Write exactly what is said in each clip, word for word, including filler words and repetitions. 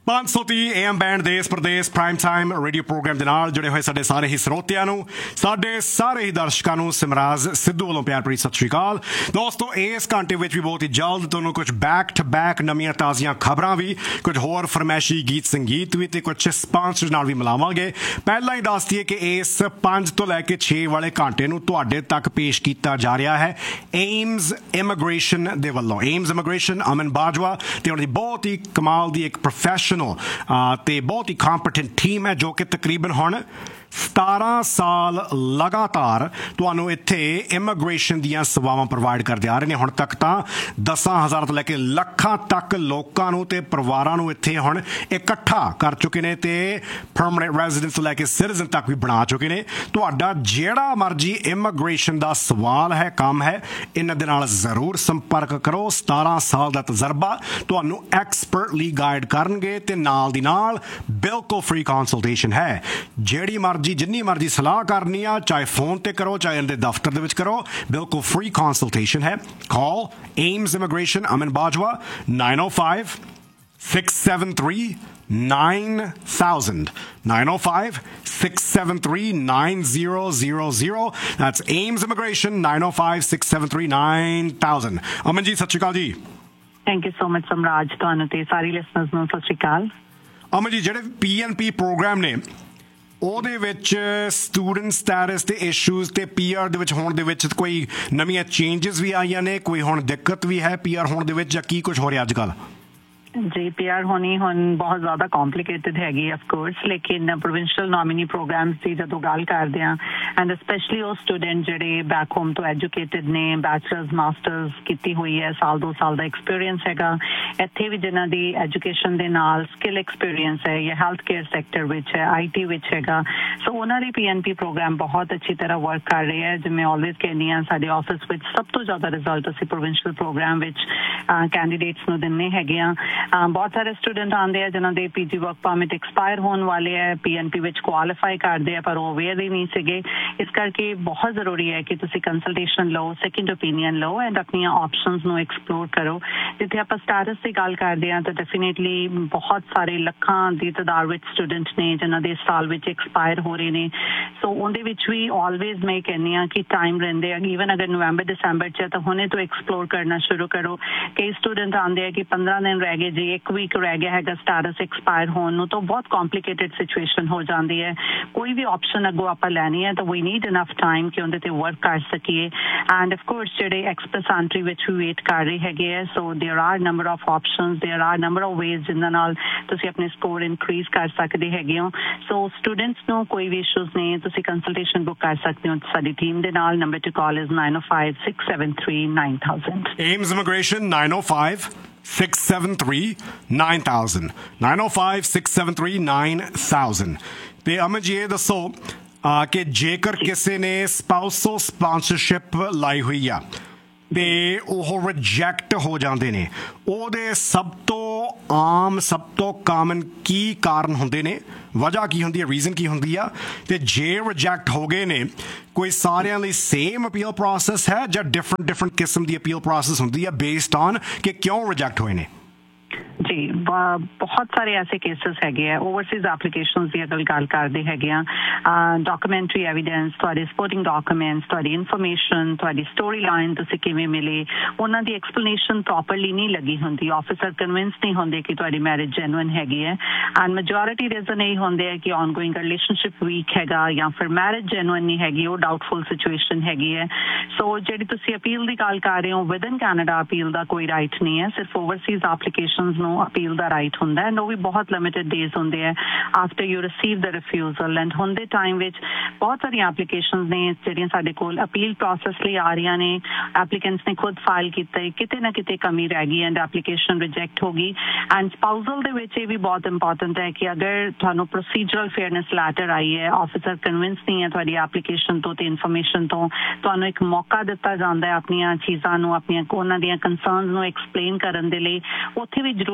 पाँच सौ तीह ए एम बैंड देश प्रदेश प्राइम टाइम रेडियो प्रोग्राम ਦੇ ਨਾਲ जुड़े हुए साडे सारे ही ਸਰੋਤਿਆਂ ਨੂੰ साडे सारे ही दर्शकों ਨੂੰ ਸਿਮਰਾਜ ਸਿੱਧੂ ਵੱਲੋਂ ਪਿਆਰ ਭਰੀ ਸਤਿ ਸ਼੍ਰੀ ਅਕਾਲ। ਦੋਸਤੋ ਇਸ ਘੰਟੇ ਵਿੱਚ ਵੀ ਬਹੁਤ ਹੀ ਜਲਦ ਤੁਹਾਨੂੰ ਕੁਝ ਬੈਕ ਟੂ ਬੈਕ ਨਵੀਆਂ ਤਾਜ਼ੀਆਂ ਖਬਰਾਂ ਵੀ, ਕੁਝ ਹੋਰ ਫਰਮੈਸ਼ੀ ਗੀਤ ਸੰਗੀਤ ਵੀ ਤੇ ਕੁਝ ਸਪਾਂਸਰ ਨਾਲ ਵੀ ਮਿਲਾਵਾਂਗੇ। ਪਹਿਲਾਂ ਹੀ ਦੱਸ ਦਈਏ ਕਿ ਇਸ ਪੰਜ ਤੋਂ ਲੈ ਕੇ ਛੇ ਵਾਲੇ ਘੰਟੇ ਨੂੰ ਤੁਹਾਡੇ ਤੱਕ ਪੇਸ਼ ਕੀਤਾ ਜਾ ਰਿਹਾ ਹੈ ਏਮਜ਼ ਇਮੀਗ੍ਰੇਸ਼ਨ ਦੇ ਵੱਲੋਂ। ਏਮਜ਼ ਇਮੀਗ੍ਰੇਸ਼ਨ ਅਮਨ ਬਾਜਵਾ ਤੇ ਉਹਨਾਂ ਦੀ ਬਹੁਤ ਹੀ ਕਮਾਲ ਦੀ ਇੱਕ ਪ੍ਰੋਫੈਸ਼ਨਲ ਤੇ ਬਹੁਤ ਹੀ ਕੰਪੀਟੈਂਟ ਟੀਮ ਹੈ ਜੋ ਕਿ ਤਕਰੀਬਨ ਹੁਣ ਸਤਾਰਾਂ ਸਾਲ ਲਗਾਤਾਰ ਤੁਹਾਨੂੰ ਇੱਥੇ ਇਮੀਗ੍ਰੇਸ਼ਨ ਦੀਆਂ ਸੇਵਾਵਾਂ ਪ੍ਰੋਵਾਈਡ ਕਰਦੇ ਆ ਰਹੇ ਨੇ। ਹੁਣ ਤੱਕ ਤਾਂ ਦਸਾਂ ਹਜ਼ਾਰ ਤੋਂ ਲੈ ਕੇ ਲੱਖਾਂ ਤੱਕ ਲੋਕਾਂ ਨੂੰ ਤੇ ਪਰਿਵਾਰਾਂ ਨੂੰ ਇੱਥੇ ਹੁਣ ਇਕੱਠਾ ਕਰ ਚੁੱਕੇ ਨੇ ਤੇ ਪਰਮਾਨੈਂਟ ਰੈਜ਼ੀਡੈਂਸ ਤੋਂ ਲੈ ਕੇ ਸਿਟੀਜ਼ਨ ਤੱਕ ਵੀ ਬਣਾ ਚੁੱਕੇ ਨੇ। ਤੁਹਾਡਾ ਜਿਹੜਾ ਮਰਜ਼ੀ ਇਮੀਗ੍ਰੇਸ਼ਨ ਦਾ ਸਵਾਲ ਹੈ, ਕੰਮ ਹੈ, ਇਹਨਾਂ ਦੇ ਨਾਲ ਜ਼ਰੂਰ ਸੰਪਰਕ ਕਰੋ। ਸਤਾਰਾਂ ਸਾਲ ਦਾ ਤਜਰਬਾ ਤੁਹਾਨੂੰ ਐਕਸਪਰਟਲੀ ਗਾਈਡ ਕਰਨਗੇ ਤੇ ਨਾਲ ਦੀ ਨਾਲ ਬਿਲਕੁਲ ਫ੍ਰੀ ਕੰਸਲਟੇਸ਼ਨ ਹੈ। ਜਿਹੜੀ ਮਰਜ਼ੀ ਜਿੰਨੀ ਮਰਜ਼ੀ ਸਲਾਹ ਕਰਨੀ ਆ, ਚਾਹੇ ਫੋਨ ਤੇ ਕਰੋ ਚਾਹੇ ਇਹਨਾਂ ਦੇ ਦਫ਼ਤਰ ਦੇ ਵਿੱਚ ਕਰੋ, ਬਿਲਕੁਲ ਫ੍ਰੀ ਕੰਸਲਟੇਸ਼ਨ ਹੈ। ਕਾਲ AIIMS immigration Aman Bajwa nine oh five six seven three nine thousand nine oh five six seven three nine zero zero zero That's Ames Immigration nine oh five six seven three nine thousand। Aman ji ਸਤਿ ਸ਼੍ਰੀ ਅਕਾਲ ਜੀ। Thank you so much ਸਮਰਾਜ, ਤੁਹਾਨੂੰ ਤੇ ਸਾਰੀ listeners ਨੂੰ ਸਤਿ ਸ਼੍ਰੀ ਅਕਾਲ। ਅਮਨ ਜੀ, ਜਿਹੜੇ ਪੀ ਐਨ ਪੀ programme ਨੇ ਉਹਦੇ ਵਿੱਚ ਸਟੂਡੈਂਟ ਸਟੇਟਸ ਤੇ ਇਸ਼ੂਜ਼ ਤੇ ਪੀ ਆਰ ਦੇ ਵਿੱਚ ਹੋਣ ਦੇ ਵਿੱਚ ਕੋਈ ਨਵੀਆਂ ਚੇਂਜਸ ਵੀ ਆਈਆਂ ਨੇ? ਕੋਈ ਹੁਣ ਦਿੱਕਤ ਵੀ ਹੈ ਪੀ ਆਰ ਹੋਣ ਦੇ ਵਿੱਚ ਜਾਂ ਕੀ ਕੁਝ ਹੋ ਰਿਹਾ ਅੱਜ ਕੱਲ੍ਹ? ਜੀ ਪੀ ਆਰ ਹੋਣੀ ਹੁਣ ਬਹੁਤ ਜ਼ਿਆਦਾ ਕੰਪਲੀਕੇਟਡ ਹੈਗੀ ਆਫ ਕੋਰਸ, ਲੇਕਿਨ ਪ੍ਰੋਵਿੰਸ਼ੀਅਲ ਨੋਮੀਨੀ ਪ੍ਰੋਗਰਾਮਸ ਦੀ ਜਦੋਂ ਗੱਲ ਕਰਦੇ ਹਾਂ ਐਂਡ ਸਪੈਸ਼ਲੀ ਉਹ ਸਟੂਡੈਂਟ ਜਿਹੜੇ ਬੈਕ ਹੋਮ ਤੋਂ ਐਜੂਕੇਟਿਡ ਨੇ, ਬੈਚਲਰਸ ਮਾਸਟਰਸ ਕੀਤੀ ਹੋਈ ਹੈ, ਸਾਲ ਦੋ ਸਾਲ ਦਾ ਐਕਸਪੀਰੀਅੰਸ ਹੈਗਾ ਇੱਥੇ ਵੀ, ਜਿਨ੍ਹਾਂ ਦੀ ਐਜੂਕੇਸ਼ਨ ਦੇ ਨਾਲ ਸਕਿੱਲ ਐਕਸਪੀਰੀਅੰਸ ਹੈ ਜਾਂ ਹੈਲਥ ਕੇਅਰ ਸੈਕਟਰ ਵਿੱਚ ਹੈ, ਆਈ ਟੀ ਵਿੱਚ ਹੈਗਾ, ਸੋ ਉਹਨਾਂ ਲਈ ਪੀ ਐਨ ਪੀ ਪ੍ਰੋਗਰਾਮ ਬਹੁਤ ਅੱਛੀ ਤਰ੍ਹਾਂ ਵਰਕ ਕਰ ਰਿਹਾ ਹੈ। ਜਿਵੇਂ ਆਲਵੇਜ਼ ਕਹਿੰਦੀ ਹਾਂ, ਸਾਡੇ ਆਫਿਸ ਵਿੱਚ ਸਭ ਤੋਂ ਜ਼ਿਆਦਾ ਰਿਜ਼ਲਟ ਅਸੀਂ ਪ੍ਰੋਵਿੰਸ਼ੀਅਲ ਪ੍ਰੋਗਰਾਮ ਵਿੱਚ ਕੈਂਡੀਡੇਟਸ ਨੂੰ ਦਿੰਦੇ ਹੈਗੇ ਹਾਂ। ਬਹੁਤ ਸਾਰੇ ਸਟੂਡੈਂਟ ਆਉਂਦੇ ਆ ਜਿਨ੍ਹਾਂ ਦੇ ਪੀਜੀ ਵਰਕ ਪਰਮਿਟ ਐਕਸਪਾਇਰ ਹੋਣ ਵਾਲੇ ਹੈ, ਪੀਐਨਪੀ ਵਿੱਚ ਕੁਆਲੀਫਾਈ ਕਰਦੇ ਆ ਪਰ ਉਹ ਅਵੇਅਰ ਹੀ ਨਹੀਂ ਸੀਗੇ। ਇਸ ਕਰਕੇ ਬਹੁਤ ਜ਼ਰੂਰੀ ਹੈ ਕਿ ਤੁਸੀਂ ਕੰਸਲਟੇਸ਼ਨ ਲਓ, ਸੈਕਿੰਡ ਓਪੀਨੀਅਨ ਲਓ ਐਂਡ ਆਪਣੀਆਂ ਆਪਸ਼ਨਸ ਨੂੰ ਐਕਸਪਲੋਰ ਕਰੋ। ਜਿੱਥੇ ਆਪਾਂ ਸਟੇਟਸ ਦੀ ਗੱਲ ਕਰਦੇ ਹਾਂ ਤਾਂ ਡੈਫੀਨੇਟਲੀ ਬਹੁਤ ਸਾਰੇ ਲੱਖਾਂ ਦੀ ਤਾਦਾਦ ਵਿੱਚ ਸਟੂਡੈਂਟ ਨੇ ਜਿਨ੍ਹਾਂ ਦੇ ਸਾਲ ਵਿੱਚ ਐਕਸਪਾਇਰ ਹੋ ਰਹੇ ਨੇ। ਸੋ ਉਹਦੇ ਵਿੱਚ ਵੀ ਆਲਵੇਜ਼ ਮੈਂ ਕਹਿੰਦੀ ਹਾਂ ਕਿ ਟਾਈਮ ਰਹਿੰਦੇ ਆ, ਈਵਨ ਅਗਰ ਨਵੰਬਰ ਦਸੰਬਰ 'ਚ ਤਾਂ ਹੁਣੇ ਤੋਂ ਐਕਸਪਲੋਰ ਕਰਨਾ ਸ਼ੁਰੂ ਕਰੋ। ਕਈ ਸਟੂਡੈਂਟ ਆਉਂਦੇ ਆ ਕਿ ਪੰਦਰਾਂ ਦਿਨ ਰਹਿ ਗਏ ਜੀ, ਇੱਕ ਵੀਕ ਰਹਿ ਗਿਆ ਹੈਗਾ ਸਟੇਟਸ ਐਕਸਪਾਇਰ ਹੋਣ ਨੂੰ, ਤਾਂ ਬਹੁਤ ਕੰਪਲੀਕੇਟਡ ਸਿਚੁਏਸ਼ਨ ਹੋ ਜਾਂਦੀ ਹੈ। ਕੋਈ ਵੀ ਆਪਸ਼ਨ ਅੱਗੋਂ ਆਪਾਂ ਲੈਣੀ ਹੈ ਤਾਂ ਵੀ ਨੀਡ ਇਨਫ ਟਾਈਮ ਕਿ ਉਹਦੇ ਤੇ ਵਰਕ ਕਰ ਸਕੀਏ। ਐਂਡ ਆਫ ਕੋਰਸ ਜਿਹੜੇ ਐਕਸਪ੍ਰੈਸ ਐਂਟਰੀ ਵਿੱਚ ਵੀ ਵੇਟ ਕਰ ਰਹੇ ਹੈਗੇ ਹੈ, ਸੋ ਦੇਰ ਆਰ ਨੰਬਰ ਆਫ ਆਪਸ਼ਨਸ, ਦੇਰ ਆਰ ਨੰਬਰ ਆਫ ਵੇਜ਼ ਜਿਨ੍ਹਾਂ ਨਾਲ ਤੁਸੀਂ ਆਪਣੇ ਸਕੋਰ ਇਨਕਰੀਜ਼ ਕਰ ਸਕਦੇ ਹੈਗੇ ਹੋ। ਸੋ ਸਟੂਡੈਂਟਸ ਨੂੰ ਕੋਈ ਵੀ ਇਸ਼ੂਜ਼ ਨਹੀਂ, ਤੁਸੀਂ ਕੰਸਲਟੇਸ਼ਨ ਬੁੱਕ ਕਰ ਸਕਦੇ ਹੋ ਸਾਡੀ ਟੀਮ ਦੇ ਨਾਲ। Number two call is nine oh five six seven three nine thousand। Ames Immigration nine oh five six seven three nine thousand nine oh five six seven three nine thousand। ਤੇ ਅਮਨ ਜੀ ਇਹ ਦੱਸੋ ਕਿ ਜੇਕਰ ਕਿਸੇ ਨੇ spousal sponsorship ਲਾਈ ਹੋਈ ਆ ਤੇ ਉਹ ਰਿਜੈਕਟ ਹੋ ਜਾਂਦੇ ਨੇ, ਉਹਦੇ ਸਭ ਤੋਂ ਆਮ ਸਭ ਤੋਂ ਕਾਮਨ ਕੀ ਕਾਰਨ ਹੁੰਦੇ ਨੇ? ਵਜ੍ਹਾ ਕੀ ਹੁੰਦੀ ਹੈ, ਰੀਜ਼ਨ ਕੀ ਹੁੰਦੀ ਆ? ਤੇ ਜੇ ਰਿਜੈਕਟ ਹੋ ਗਏ ਨੇ, ਕੋਈ ਸਾਰਿਆਂ ਲਈ ਸੇਮ ਅਪੀਲ ਪ੍ਰੋਸੈਸ ਹੈ ਜਾਂ ਡਿਫਰੈਂਟ ਡਿਫਰੈਂਟ ਕਿਸਮ ਦੀ ਅਪੀਲ ਪ੍ਰੋਸੈਸ ਹੁੰਦੀ ਆ ਬੇਸਡ ਔਨ ਕਿ ਕਿਉਂ ਰਿਜੈਕਟ ਹੋਏ ਨੇ? ਜੀ ਬਹੁਤ ਸਾਰੇ ਐਸੇ ਕੇਸਿਸ ਹੈਗੇ ਆ। ਓਵਰਸੀਜ਼ ਐਪਲੀਕੇਸ਼ਨਸ ਦੀ ਅਗਰ ਗੱਲ ਕਰਦੇ ਹੈਗੇ ਆ, ਡਾਕੂਮੈਂਟਰੀ ਐਵੀਡੈਂਸ, ਤੁਹਾਡੇ ਸਪੋਰਟਿੰਗ ਡਾਕੂਮੈਂਟਸ, ਤੁਹਾਡੀ ਇਨਫੋਰਮੇਸ਼ਨ, ਤੁਹਾਡੀ ਸਟੋਰੀ ਲਾਈਨ ਤੁਸੀਂ ਕਿਵੇਂ ਮਿਲੇ, ਉਹਨਾਂ ਦੀ ਐਕਸਪਲੇਨੇਸ਼ਨ ਪ੍ਰੋਪਰਲੀ ਨਹੀਂ ਲੱਗੀ ਹੁੰਦੀ। ਆਫਿਸਰ ਕਨਵਿੰਸ ਨਹੀਂ ਹੁੰਦੇ ਕਿ ਤੁਹਾਡੀ ਮੈਰਿਜ ਜੈਨੂਇਨ ਹੈਗੀ ਹੈ। ਐਂਡ ਮੈਜੋਰਿਟੀ ਰੀਜ਼ਨ ਇਹ ਹੁੰਦੇ ਹੈ ਕਿ ਆਨਗੋਇੰਗ ਰਿਲੇਸ਼ਨਸ਼ਿਪ ਵੀਕ ਹੈਗਾ ਜਾਂ ਫਿਰ ਮੈਰਿਜ ਜੈਨੂਇਨ ਨਹੀਂ ਹੈਗੀ, ਉਹ ਡਾਊਟਫੁਲ ਸਿਚੁਏਸ਼ਨ ਹੈਗੀ ਹੈ। ਸੋ ਜਿਹੜੀ ਤੁਸੀਂ ਅਪੀਲ ਦੀ ਗੱਲ ਕਰ ਰਹੇ ਹੋ, ਵਿਦਨ ਕੈਨੇਡਾ ਅਪੀਲ ਦਾ ਕੋਈ ਰਾਈਟ ਨਹੀਂ ਹੈ, ਸਿਰਫ ਓਵਰਸੀਜ਼ ਐਪਲੀਕੇਸ਼ਨਸ ਨੂੰ ਅਪੀਲ ਦਾ ਰਾਈਟ ਹੁੰਦਾ ਹੈ। ਐਂਡ ਉਹ ਵੀ ਬਹੁਤ ਲਿਮਿਟਡ ਡੇਜ਼ ਹੁੰਦੇ ਹੈ after you receive the refusal. And ਹੁਣ ਦੇ ਟਾਈਮ ਵਿੱਚ ਬਹੁਤ ਸਾਰੀਆਂ ਐਪਲੀਕੇਸ਼ਨਸ ਨੇ ਜਿਹੜੀਆਂ ਸਾਡੇ ਕੋਲ ਅਪੀਲ ਪ੍ਰੋਸੈਸ ਲਈ ਆ ਰਹੀਆਂ ਨੇ। ਐਪਲੀਕੈਂਟਸ ਨੇ ਖੁਦ ਫਾਈਲ ਕੀਤਾ, ਕਿਤੇ ਨਾ ਕਿਤੇ ਕਮੀ ਰਹਿ ਗਈ ਐਂਡ ਐਪਲੀਕੇਸ਼ਨ ਰਿਜੈਕਟ ਹੋ ਗਈ। ਐਂਡ ਸਪਾਊਸਲ ਦੇ ਵਿੱਚ ਇਹ ਵੀ ਬਹੁਤ ਇੰਪੋਰਟੈਂਟ ਹੈ ਕਿ ਅਗਰ ਤੁਹਾਨੂੰ ਪ੍ਰੋਸੀਜਰਲ ਫੇਅਰਨੈਸ ਲੈਟਰ ਆਈ ਹੈ, ਆਫਿਸਰ ਕਨਵਿੰਸ ਨਹੀਂ ਹੈ ਤੁਹਾਡੀ ਐਪਲੀਕੇਸ਼ਨ ਤੋਂ ਤੇ ਇਨਫੋਰਮੇਸ਼ਨ ਤੋਂ, ਤੁਹਾਨੂੰ ਇੱਕ ਮੌਕਾ ਦਿੱਤਾ ਜਾਂਦਾ ਹੈ ਆਪਣੀਆਂ ਚੀਜ਼ਾਂ ਨੂੰ, ਆਪਣੀਆਂ ਉਹਨਾਂ ਦੀਆਂ ਕੰਸਰਨਸ ਨੂੰ ਐਕਸਪਲੇਨ ਕਰਨ ਦੇ ਲਈ। ਉੱਥੇ ਵੀ ਜ਼ਰੂਰ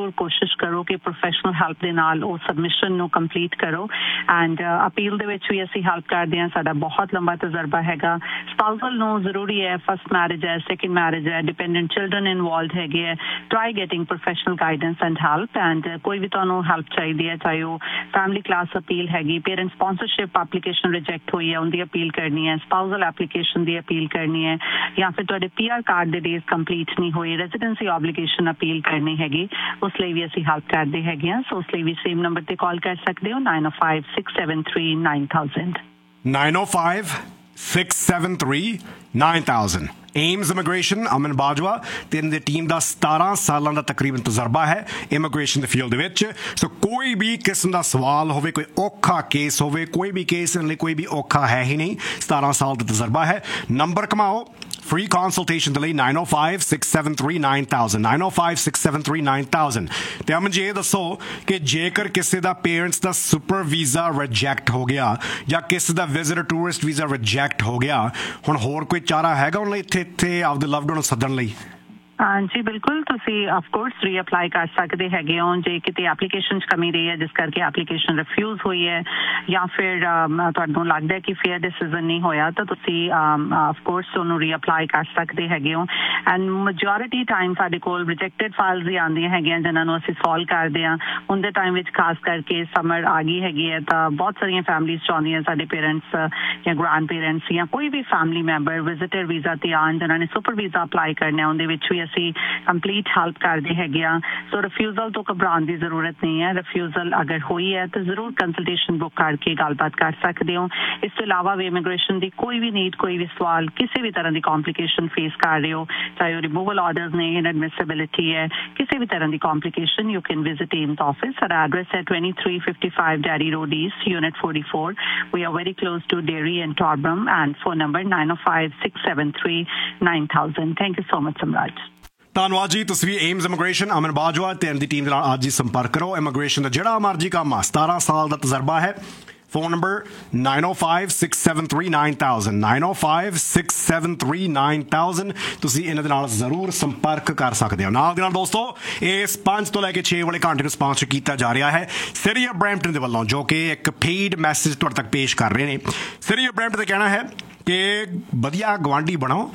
ਜ਼ਰੂਰ ਕੋਸ਼ਿਸ਼ ਕਰੋ ਕਿ ਪ੍ਰੋਫੈਸ਼ਨਲ ਹੈਲਪ ਦੇ ਨਾਲ ਉਹ ਸਬਮਿਸ਼ਨ ਨੂੰ ਕੰਪਲੀਟ ਕਰੋ ਐਂਡ ਅਪੀਲ ਦੇ ਵਿੱਚ ਵੀ ਅਸੀਂ ਹੈਲਪ ਕਰਦੇ ਹਾਂ ਸਾਡਾ ਬਹੁਤ ਲੰਬਾ ਤਜਰਬਾ ਹੈਗਾ ਸਪਾਊਸਲ ਨੂੰ ਜ਼ਰੂਰੀ ਹੈ ਫਸਟ ਮੈਰਿਜ ਹੈ ਸੈਕੰਡ ਮੈਰਿਜ ਹੈ ਡਿਪੈਂਡੈਂਟ ਚਿਲਡਰਨ ਇਨਵੋਲਵਡ ਹੈਗੇ ਹੈ try getting professional guidance and help and ਕੋਈ ਵੀ ਤੁਹਾਨੂੰ ਹੈਲਪ ਚਾਹੀਦੀ ਹੈ ਚਾਹੇ ਉਹ ਫੈਮਿਲੀ ਕਲਾਸ ਅਪੀਲ ਹੈਗੀ ਪੇਰੈਂਟ ਸਪਾਂਸਰਸ਼ਿਪ ਐਪਲੀਕੇਸ਼ਨ ਰਿਜੈਕਟ ਹੋਈ ਹੈ ਉਹਦੀ ਅਪੀਲ ਕਰਨੀ ਹੈ ਸਪਾਊਸਲ ਐਪਲੀਕੇਸ਼ਨ ਦੀ ਅਪੀਲ ਕਰਨੀ ਹੈ ਜਾਂ ਫਿਰ ਤੁਹਾਡੇ ਪੀਆਰ ਕਾਰਡ ਦੇ ਡੇਜ਼ ਕੰਪਲੀਟ ਨਹੀਂ ਹੋਏ ਰੈਜ਼ੀਡੈਂਸੀ ਆਬਲੀਗੇਸ਼ਨ ਅਪੀਲ ਕਰਨੀ ਹੈਗੀ ਉਸ ਲਈ ਵੀ ਅਸੀਂ ਹੈਲਪ ਕਰਦੇ ਹੈਗੇ ਹਾਂ ਸੋ ਉਸ ਲਈ ਵੀ ਸੇਮ ਨੰਬਰ ਤੇ ਕਾਲ ਕਰ ਸਕਦੇ ਹੋ nine oh five six seven three nine thousand nine oh five six seven three nine thousand AIIMS immigration ਅਮਨ ਬਾਜਵਾ ਤੇ ਇਹਨਾਂ ਦੀ ਟੀਮ ਦਾ ਸਤਾਰਾਂ ਸਾਲਾਂ ਦਾ ਤਕਰੀਬਨ ਤਜਰਬਾ ਹੈ ਇਮੀਗ੍ਰੇਸ਼ਨ ਦੇ ਫੀਲਡ ਦੇ ਵਿੱਚ ਸੋ ਕੋਈ ਵੀ ਕਿਸਮ ਦਾ ਸਵਾਲ ਹੋਵੇ ਕੋਈ ਔਖਾ ਕੇਸ ਹੋਵੇ ਕੋਈ ਵੀ ਕੇਸ ਲਈ ਕੋਈ ਵੀ ਔਖਾ ਹੈ ਹੀ ਨਹੀਂ ਸਤਾਰਾਂ ਸਾਲ ਦਾ ਤਜਰਬਾ ਹੈ ਨੰਬਰ ਕਮਾਓ free consultation ਦੇ ਲਈ nine oh five six seven three nine thousand nine oh five six seven three nine thousand ਤੇ ਅਮਨ ਜੀ ਇਹ ਦੱਸੋ ਕਿ ਜੇਕਰ ਕਿਸੇ ਦਾ ਪੇਰੈਂਟਸ ਦਾ ਸੁਪਰ ਵੀਜ਼ਾ ਰਿਜੈਕਟ ਹੋ ਗਿਆ ਜਾਂ ਕਿਸੇ ਦਾ ਵਿਜ਼ਿਟਰ ਟੂਰਿਸਟ ਵੀਜ਼ਾ ਰਿਜੈਕਟ ਹੋ ਗਿਆ ਹੁਣ ਹੋਰ ਕੋਈ ਚਾਰਾ ਹੈਗਾ ਉਹਨਾਂ ਲਈ ਇੱਥੇ ਇੱਥੇ ਆਪਦੇ ਲਵਡ ਨੂੰ ਸੱਦਣ ਲਈ ਹਾਂਜੀ ਬਿਲਕੁਲ ਤੁਸੀਂ ਆਫ ਕੋਰਸ ਰੀਅਪਲਾਈ ਕਰ ਸਕਦੇ ਹੈਗੇ ਹੋ ਜੇ ਕਿਤੇ ਐਪਲੀਕੇਸ਼ਨ 'ਚ ਕਮੀ ਰਹੀ ਹੈ ਜਿਸ ਕਰਕੇ ਐਪਲੀਕੇਸ਼ਨ ਰਿਫਿਊਜ਼ ਹੋਈ ਹੈ ਜਾਂ ਫਿਰ ਤੁਹਾਨੂੰ ਲੱਗਦਾ ਕਿ ਫੇਅਰ ਡਿਸੀਜ਼ਨ ਨਹੀਂ ਹੋਇਆ ਤਾਂ ਤੁਸੀਂ ਆਫ ਕੋਰਸ ਉਹਨੂੰ ਰੀਅਪਲਾਈ ਕਰ ਸਕਦੇ ਹੈਗੇ ਹੋ ਐਂਡ ਮੈਜੋਰਿਟੀ ਟਾਈਮ ਸਾਡੇ ਕੋਲ ਰਿਜੈਕਟਡ ਫਾਈਲਸ ਹੀ ਆਉਂਦੀਆਂ ਹੈਗੀਆਂ ਜਿਨ੍ਹਾਂ ਨੂੰ ਅਸੀਂ ਸੋਲਵ ਕਰਦੇ ਹਾਂ ਉਹਦੇ ਟਾਈਮ ਵਿੱਚ ਖਾਸ ਕਰਕੇ ਸਮਰ ਆ ਗਈ ਹੈਗੀ ਹੈ ਤਾਂ ਬਹੁਤ ਸਾਰੀਆਂ ਫੈਮਲੀਜ਼ ਚਾਹੁੰਦੀਆਂ ਸਾਡੇ ਪੇਰੈਂਟਸ ਜਾਂ ਗ੍ਰੈਂਡ ਪੇਰੈਂਟਸ ਜਾਂ ਕੋਈ ਵੀ ਫੈਮਲੀ ਮੈਂਬਰ ਵਿਜ਼ਿਟਰ ਵੀਜ਼ਾ ਤੇ ਆਉਣ ਜਿਨ੍ਹਾਂ ਨੇ ਸੁਪਰ ਵੀਜ਼ਾ ਅਪਲਾਈ ਕਰਨਾ ਉਹਦੇ ਵਿੱਚ ਵੀ ਅਸੀਂ ਕੰਪਲੀਟ ਹੈਲਪ ਕਰਦੇ ਹੈਗੇ ਆ ਸੋ ਰਿਫਿਊਜ਼ਲ ਤੋਂ ਘਬਰਾਉਣ ਦੀ ਜ਼ਰੂਰਤ ਨਹੀਂ ਹੈ ਰਿਫਿਊਜ਼ਲ ਅਗਰ ਹੋਈ ਹੈ ਤਾਂ ਜ਼ਰੂਰ ਕੰਸਲਟੇਸ਼ਨ ਬੁੱਕ ਕਰਕੇ ਗੱਲਬਾਤ ਕਰ ਸਕਦੇ ਹੋ ਇਸ ਤੋਂ ਇਲਾਵਾ ਵੀ ਇਮੀਗ੍ਰੇਸ਼ਨ ਦੀ ਕੋਈ ਵੀ ਨੀਡ ਕੋਈ ਵੀ ਸਵਾਲ ਕਿਸੇ ਵੀ ਤਰ੍ਹਾਂ ਦੀ ਕੰਪਲਿਕੇਸ਼ਨ ਫੇਸ ਕਰ ਰਹੇ ਹੋ ਚਾਹੇ ਉਹ ਰਿਮੂਵਲ ਆਰਡਰਸ ਨੇ ਇਨਐਡਮਿਸਿਬਿਲਿਟੀ ਹੈ ਕਿਸੇ ਵੀ ਤਰ੍ਹਾਂ ਦੀ complication you can visit AIIMS office ਸਾਡਾ ਐਡਰੈਸ ਹੈ twenty-three fifty-five Daddy Road East Unit forty-four we are very close to Derry and Torbram and phone number nine oh five six seven three nine thousand thank you so much Samraj ਧੰਨਵਾਦ ਜੀ ਤੁਸੀਂ ਵੀ AIIMS immigration ਅਮਨ ਬਾਜਵਾ ਤੇ ਦੀ team ਦੇ ਨਾਲ ਅੱਜ ਹੀ ਸੰਪਰਕ ਕਰੋ immigration ਦਾ ਜਿਹੜਾ ਮਰਜ਼ੀ ਕੰਮ ਆ ਸਤਾਰਾਂ ਸਾਲ ਦਾ ਤਜਰਬਾ ਹੈ phone number nine oh five six seven three nine thousand nine oh five six seven three nine thousand ਤੁਸੀਂ ਇਹਨਾਂ ਦੇ ਨਾਲ ਜ਼ਰੂਰ ਸੰਪਰਕ ਕਰ ਸਕਦੇ ਹੋ ਨਾਲ ਦੇ ਨਾਲ ਦੋਸਤੋ ਇਸ ਪੰਜ ਤੋਂ ਲੈ ਕੇ ਛੇ ਵਾਲੇ ਘੰਟੇ ਨੂੰ ਸਪਾਂਸਰ ਕੀਤਾ ਜਾ ਰਿਹਾ ਹੈ ਸਿਰੀਆ ਬਰੈਂਪਟਨ ਦੇ ਵੱਲੋਂ ਜੋ ਕਿ ਇੱਕ ਪੇਡ ਮੈਸੇਜ ਤੁਹਾਡੇ ਤੱਕ ਪੇਸ਼ ਕਰ ਰਹੇ ਨੇ ਸਿਰੀਆ ਬਰੈਂਪਟਨ ਦਾ ਕਹਿਣਾ ਹੈ ਕਿ ਵਧੀਆ ਗਵਾਂਢੀ ਬਣੋ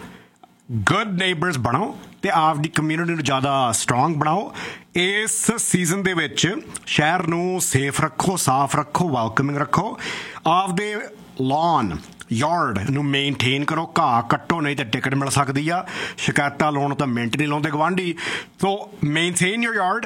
ਗੁੱਡ ਨੇਬਰਸ ਬਣੋ ਤੇ ਆਪਦੀ ਕਮਿਊਨਿਟੀ ਨੂੰ ਜ਼ਿਆਦਾ ਸਟਰੋਂਗ ਬਣਾਓ ਇਸ ਸੀਜ਼ਨ ਦੇ ਵਿੱਚ ਸ਼ਹਿਰ ਨੂੰ ਸੇਫ ਰੱਖੋ ਸਾਫ਼ ਰੱਖੋ ਵੈਲਕਮਿੰਗ ਰੱਖੋ ਆਪਦੇ ਲੌਨ ਯਾਰਡ ਨੂੰ ਮੇਨਟੇਨ ਕਰੋ ਘਾਹ ਕੱਟੋ ਨਹੀਂ ਤਾਂ ਟਿਕਟ ਮਿਲ ਸਕਦੀ ਆ ਸ਼ਿਕਾਇਤਾਂ ਲਾਉਣ ਤਾਂ ਮਿੰਟ ਨਹੀਂ ਲਾਉਂਦੇ ਗਵਾਂਢੀ ਸੋ ਮੇਨਟੇਨ ਯੋਰ ਯਾਰਡ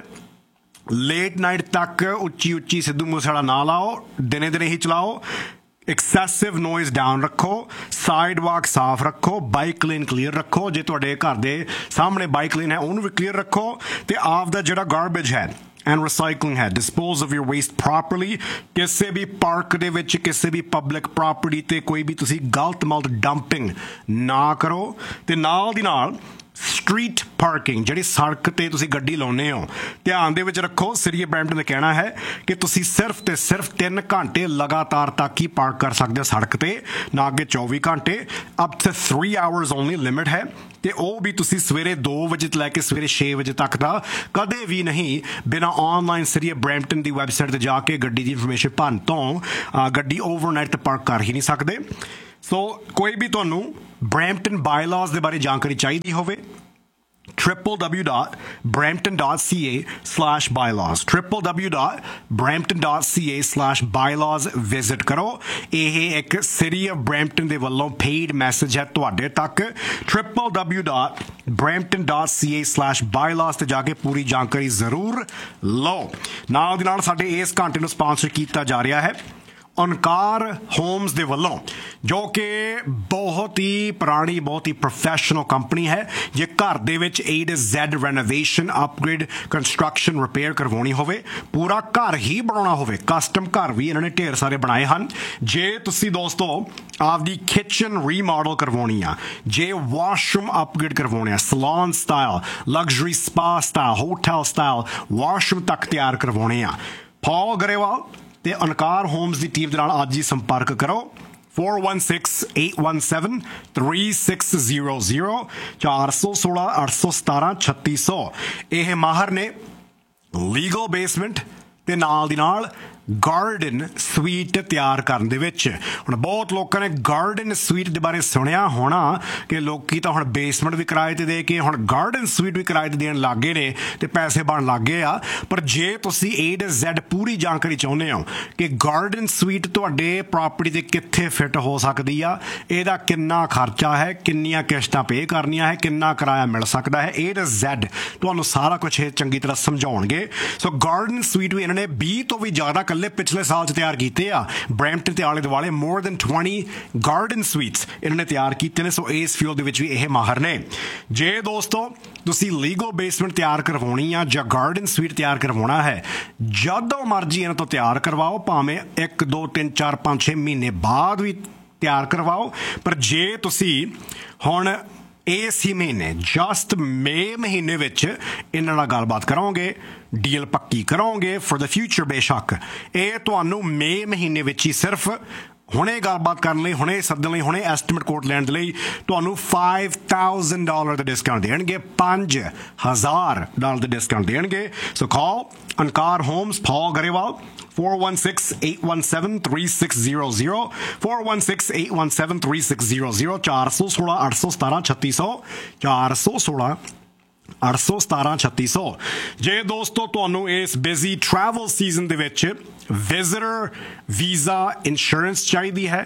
ਲੇਟ ਨਾਈਟ ਤੱਕ ਉੱਚੀ ਉੱਚੀ ਸਿੱਧੂ ਮੂਸੇਵਾਲਾ ਨਾ ਲਾਓ ਦਿਨੇ ਦਿਨੇ ਹੀ ਚਲਾਓ ਐਕਸੈਸਿਵ ਨੋਇਜ਼ ਡਾਊਨ ਰੱਖੋ ਸਾਈਡ ਵਾਕ ਸਾਫ਼ ਰੱਖੋ ਬਾਈਕ ਲੇਨ ਕਲੀਅਰ ਰੱਖੋ ਜੇ ਤੁਹਾਡੇ ਘਰ ਦੇ ਸਾਹਮਣੇ ਬਾਈਕ ਲੇਨ ਹੈ ਉਹਨੂੰ ਵੀ ਕਲੀਅਰ ਰੱਖੋ ਤੇ ਆਪ ਦਾ ਜਿਹੜਾ ਗਾਰਬੇਜ ਹੈ ਐਂਡ ਰਿਸਾਈਕਲਿੰਗ ਹੈ dispose of your waste properly ਕਿਸੇ ਵੀ ਪਾਰਕ ਦੇ ਵਿੱਚ ਕਿਸੇ ਵੀ ਪਬਲਿਕ ਪ੍ਰੋਪਰਟੀ ਤੇ ਕੋਈ ਵੀ ਤੁਸੀਂ ਗਲਤ ਮਲਤ ਡੰਪਿੰਗ ਨਾ ਕਰੋ ਤੇ ਨਾਲ ਦੀ ਨਾਲ ਸਟਰੀਟ ਪਾਰਕਿੰਗ ਜਿਹੜੀ ਸੜਕ ਤੇ ਤੁਸੀਂ ਗੱਡੀ ਲਾਉਂਦੇ ਹੋ ਧਿਆਨ ਦੇ ਵਿੱਚ ਰੱਖੋ ਸਿਰੀਆ ਬਰੈਂਪਟਨ ਦਾ ਕਹਿਣਾ ਹੈ ਕਿ ਤੁਸੀਂ ਸਿਰਫ ਤੇ ਸਿਰਫ ਤਿੰਨ ਘੰਟੇ ਲਗਾਤਾਰ ਤੱਕ ਹੀ ਪਾਰਕ ਕਰ ਸਕਦੇ ਹੋ ਸੜਕ ਤੇ ਨਾ ਅੱਗੇ ਚੌਵੀ ਘੰਟੇ up to three hours only limit ਹੈ ਤੇ ਉਹ ਵੀ ਤੁਸੀਂ ਸਵੇਰੇ ਦੋ ਵਜੇ ਤੋਂ ਲੈ ਕੇ ਸਵੇਰੇ ਛੇ ਵਜੇ ਤੱਕ ਦਾ ਕਦੇ ਵੀ ਨਹੀਂ ਬਿਨਾਂ ਆਨਲਾਈਨ ਸਿਰੀਆ ਬਰੈਂਪਟਨ ਦੀ ਵੈਬਸਾਈਟ ਤੇ ਜਾ ਕੇ ਗੱਡੀ ਦੀ ਇਨਫੋਰਮੇਸ਼ਨ ਭੰਨ ਤੋਂ ਗੱਡੀ ਓਵਰਨਾਈਟ ਤੇ ਪਾਰਕ ਕਰ ਹੀ ਨਹੀਂ ਸਕਦੇ ਸੋ ਕੋਈ ਵੀ ਤੁਹਾਨੂੰ ਬਰੈਂਪਟਨ ਬਾਇਲਾਜ਼ ਦੇ ਬਾਰੇ ਜਾਣਕਾਰੀ ਚਾਹੀਦੀ ਹੋਵੇ w w w dot brampton dot c a slash bylaws w w w dot brampton dot c a slash bylaws visit ਕਰੋ ਇਹ ਇੱਕ ਸਿਟੀ ਆਫ ਬਰੈਂਪਟਨ ਦੇ ਵੱਲੋਂ ਪੇਡ ਮੈਸੇਜ ਹੈ ਤੁਹਾਡੇ ਤੱਕ w w w dot brampton dot c a slash bylaws ਤੇ ਜਾ ਕੇ ਪੂਰੀ ਜਾਣਕਾਰੀ ਜ਼ਰੂਰ ਲਓ ਨਾਲ ਦੀ ਨਾਲ ਸਾਡੇ ਇਸ ਘੰਟੇ ਨੂੰ ਸਪਾਂਸਰ ਕੀਤਾ ਜਾ ਰਿਹਾ ਹੈ ਓਨਕਾਰ ਹੋਮਸ ਦੇ ਵੱਲੋਂ ਜੋ ਕਿ ਬਹੁਤ ਹੀ ਪੁਰਾਣੀ ਬਹੁਤ ਹੀ ਪ੍ਰੋਫੈਸ਼ਨਲ ਕੰਪਨੀ ਹੈ ਜੇ ਘਰ ਦੇ ਵਿੱਚ A to Z renovation upgrade construction repair ਕਰਵਾਉਣੀ ਹੋਵੇ ਪੂਰਾ ਘਰ ਹੀ ਬਣਾਉਣਾ ਹੋਵੇ ਕਸਟਮ ਘਰ ਵੀ ਇਹਨਾਂ ਨੇ ਢੇਰ ਸਾਰੇ ਬਣਾਏ ਹਨ ਜੇ ਤੁਸੀਂ ਦੋਸਤੋ ਆਪਦੀ ਕਿਚਨ ਰੀਮੋਡਲ ਕਰਵਾਉਣੀ ਆ ਜੇ ਵਾਸ਼ਰੂਮ ਅਪਗ੍ਰੇਡ ਕਰਵਾਉਣੇ ਆ ਸਲੌਨ style luxury spa style hotel style washroom ਤੱਕ ਤਿਆਰ ਕਰਵਾਉਣੇ ਆ ਪੌਲ ਗਰੇਵਾਲ ਤੇ ਓਨਕਾਰ ਹੋਮਸ ਦੀ ਟੀਮ ਦੇ ਨਾਲ ਅੱਜ ਹੀ ਸੰਪਰਕ ਕਰੋ four one six eight one seven three six zero zero ਚਾਰ ਸੌ ਸੋਲਾਂ ਅੱਠ ਸੌ ਸਤਾਰਾਂ ਛੱਤੀ ਸੌ ਇਹ ਮਾਹਰ ਨੇ ਲੀਗਲ ਬੇਸਮੈਂਟ ਤੇ ਨਾਲ ਦੀ ਨਾਲ ਗਾਰਡਨ ਸਵੀਟ ਤਿਆਰ ਕਰਨ ਦੇ ਵਿੱਚ। ਹੁਣ ਬਹੁਤ ਲੋਕਾਂ ਨੇ ਗਾਰਡਨ ਸਵੀਟ ਦੇ ਬਾਰੇ ਸੁਣਿਆ ਹੋਣਾ ਕਿ ਲੋਕੀ ਤਾਂ ਹੁਣ ਬੇਸਮੈਂਟ ਵੀ ਕਿਰਾਏ ਤੇ ਦੇ ਕੇ ਹੁਣ ਗਾਰਡਨ ਸਵੀਟ ਵੀ ਕਿਰਾਏ ਤੇ ਦੇਣ ਲੱਗ ਗਏ ਨੇ ਤੇ ਪੈਸੇ ਬਣ ਲੱਗ ਗਏ ਆ। ਪਰ ਜੇ ਤੁਸੀਂ ਏ ਟੂ ਜ਼ੈਡ ਪੂਰੀ ਜਾਣਕਾਰੀ ਚਾਹੁੰਦੇ ਹੋ ਕਿ ਗਾਰਡਨ ਸਵੀਟ ਤੁਹਾਡੇ ਪ੍ਰਾਪਰਟੀ ਤੇ ਕਿੱਥੇ ਫਿੱਟ ਹੋ ਸਕਦੀ ਆ, ਇਹਦਾ ਕਿੰਨਾ ਖਰਚਾ ਹੈ, ਕਿੰਨੀਆਂ ਕਿਸ਼ਤਾਂ ਪੇ ਕਰਨੀਆਂ ਹੈ, ਕਿੰਨਾ ਕਿਰਾਇਆ ਮਿਲ ਸਕਦਾ ਹੈ, ਏ ਟੂ ਜ਼ੈਡ ਤੁਹਾਨੂੰ ਸਾਰਾ ਕੁਝ ਇਹ ਚੰਗੀ ਤਰ੍ਹਾਂ ਸਮਝਾਉਣਗੇ। ਸੋ ਗਾਰਡਨ ਸਵੀਟ ਵੀ ਇਹਨਾਂ ਨੇ ਵੀਹ ਤੋਂ ਵੀ ਜ਼ਿਆਦਾ ਕੱਲੇ ਪਿਛਲੇ ਸਾਲ 'ਚ ਤਿਆਰ ਕੀਤੇ ਆ। ਬਰੈਂਪਟਨ ਤੇ ਆਲੇ ਦੁਆਲੇ more than twenty garden sweets ਇਹਨਾਂ ਨੇ ਤਿਆਰ ਕੀਤੇ ਨੇ। ਸੋ ਇਸ ਫੀਲਡ ਦੇ ਵਿੱਚ ਵੀ ਇਹ ਮਾਹਰ ਨੇ। ਜੇ ਦੋਸਤੋ ਤੁਸੀਂ ਲੀਗਲ ਬੇਸਮੈਂਟ ਤਿਆਰ ਕਰਵਾਉਣੀ ਆ ਜਾਂ ਗਾਰਡਨ ਸਵੀਟ ਤਿਆਰ ਕਰਵਾਉਣਾ ਹੈ, ਜਦੋਂ ਮਰਜ਼ੀ ਇਹਨਾਂ ਤੋਂ ਤਿਆਰ ਕਰਵਾਓ, ਭਾਵੇਂ ਇੱਕ ਦੋ ਤਿੰਨ ਚਾਰ ਪੰਜ ਛੇ ਮਹੀਨੇ ਬਾਅਦ ਵੀ ਤਿਆਰ ਕਰਵਾਓ। ਪਰ ਜੇ ਤੁਸੀਂ ਹੁਣ ਇਸ ਹੀ ਮਹੀਨੇ ਜਸਟ ਮਈ ਮਹੀਨੇ ਵਿੱਚ ਇਹਨਾਂ ਨਾਲ ਗੱਲਬਾਤ ਕਰੋਗੇ, ਡੀਲ ਪੱਕੀ ਕਰੋਗੇ ਫॉर द ਫਿਊਚਰ, ਬੇਸ਼ੱਕ ਇਹ ਤੁਹਾਨੂੰ ਮਈ ਮਹੀਨੇ ਵਿੱਚ ਹੀ ਸਿਰਫ ਹੁਣੇ ਗੱਲਬਾਤ ਕਰਨ ਲਈ, ਹੁਣੇ ਸੱਦਣ ਲਈ, ਹੁਣੇ ਐਸਟੀਮੇਟ ਕੋਟ ਲੈਣ ਦੇ ਲਈ ਤੁਹਾਨੂੰ five thousand ਡਾਲਰ ਦਾ ਡਿਸਕਾਊਂਟ ਦੇਣਗੇ, ਪੰਜ ਹਜ਼ਾਰ ਡਾਲਰ ਦਾ ਡਿਸਕਾਊਂਟ ਦੇਣਗੇ। ਸੋ ਕਾਲ ਅਨਕਾਰ ਹੋਮਸ, ਪਾਲ Grewal, four one six, eight one seven, three six zero zero, four one six, eight one seven, three six zero zero, ਚਾਰ ਸੌ ਸੋਲਾਂ ਅੱਠ ਸੌ ਸਤਾਰਾਂ ਛੱਤੀ ਸੌ, ਚਾਰ ਸੌ ਸੋਲਾਂ ਅੱਠ ਸੌ ਸਤਾਰਾਂ ਛੱਤੀ ਸੌ। ਜੇ ਦੋਸਤੋ ਤੁਹਾਨੂੰ ਇਸ ਬਿਜ਼ੀ ਟਰੈਵਲ ਸੀਜ਼ਨ ਦੇ ਵਿੱਚ ਵਿਜ਼ਿਟਰ ਵੀਜ਼ਾ ਇੰਸ਼ੋਰੈਂਸ ਚਾਹੀਦੀ ਹੈ,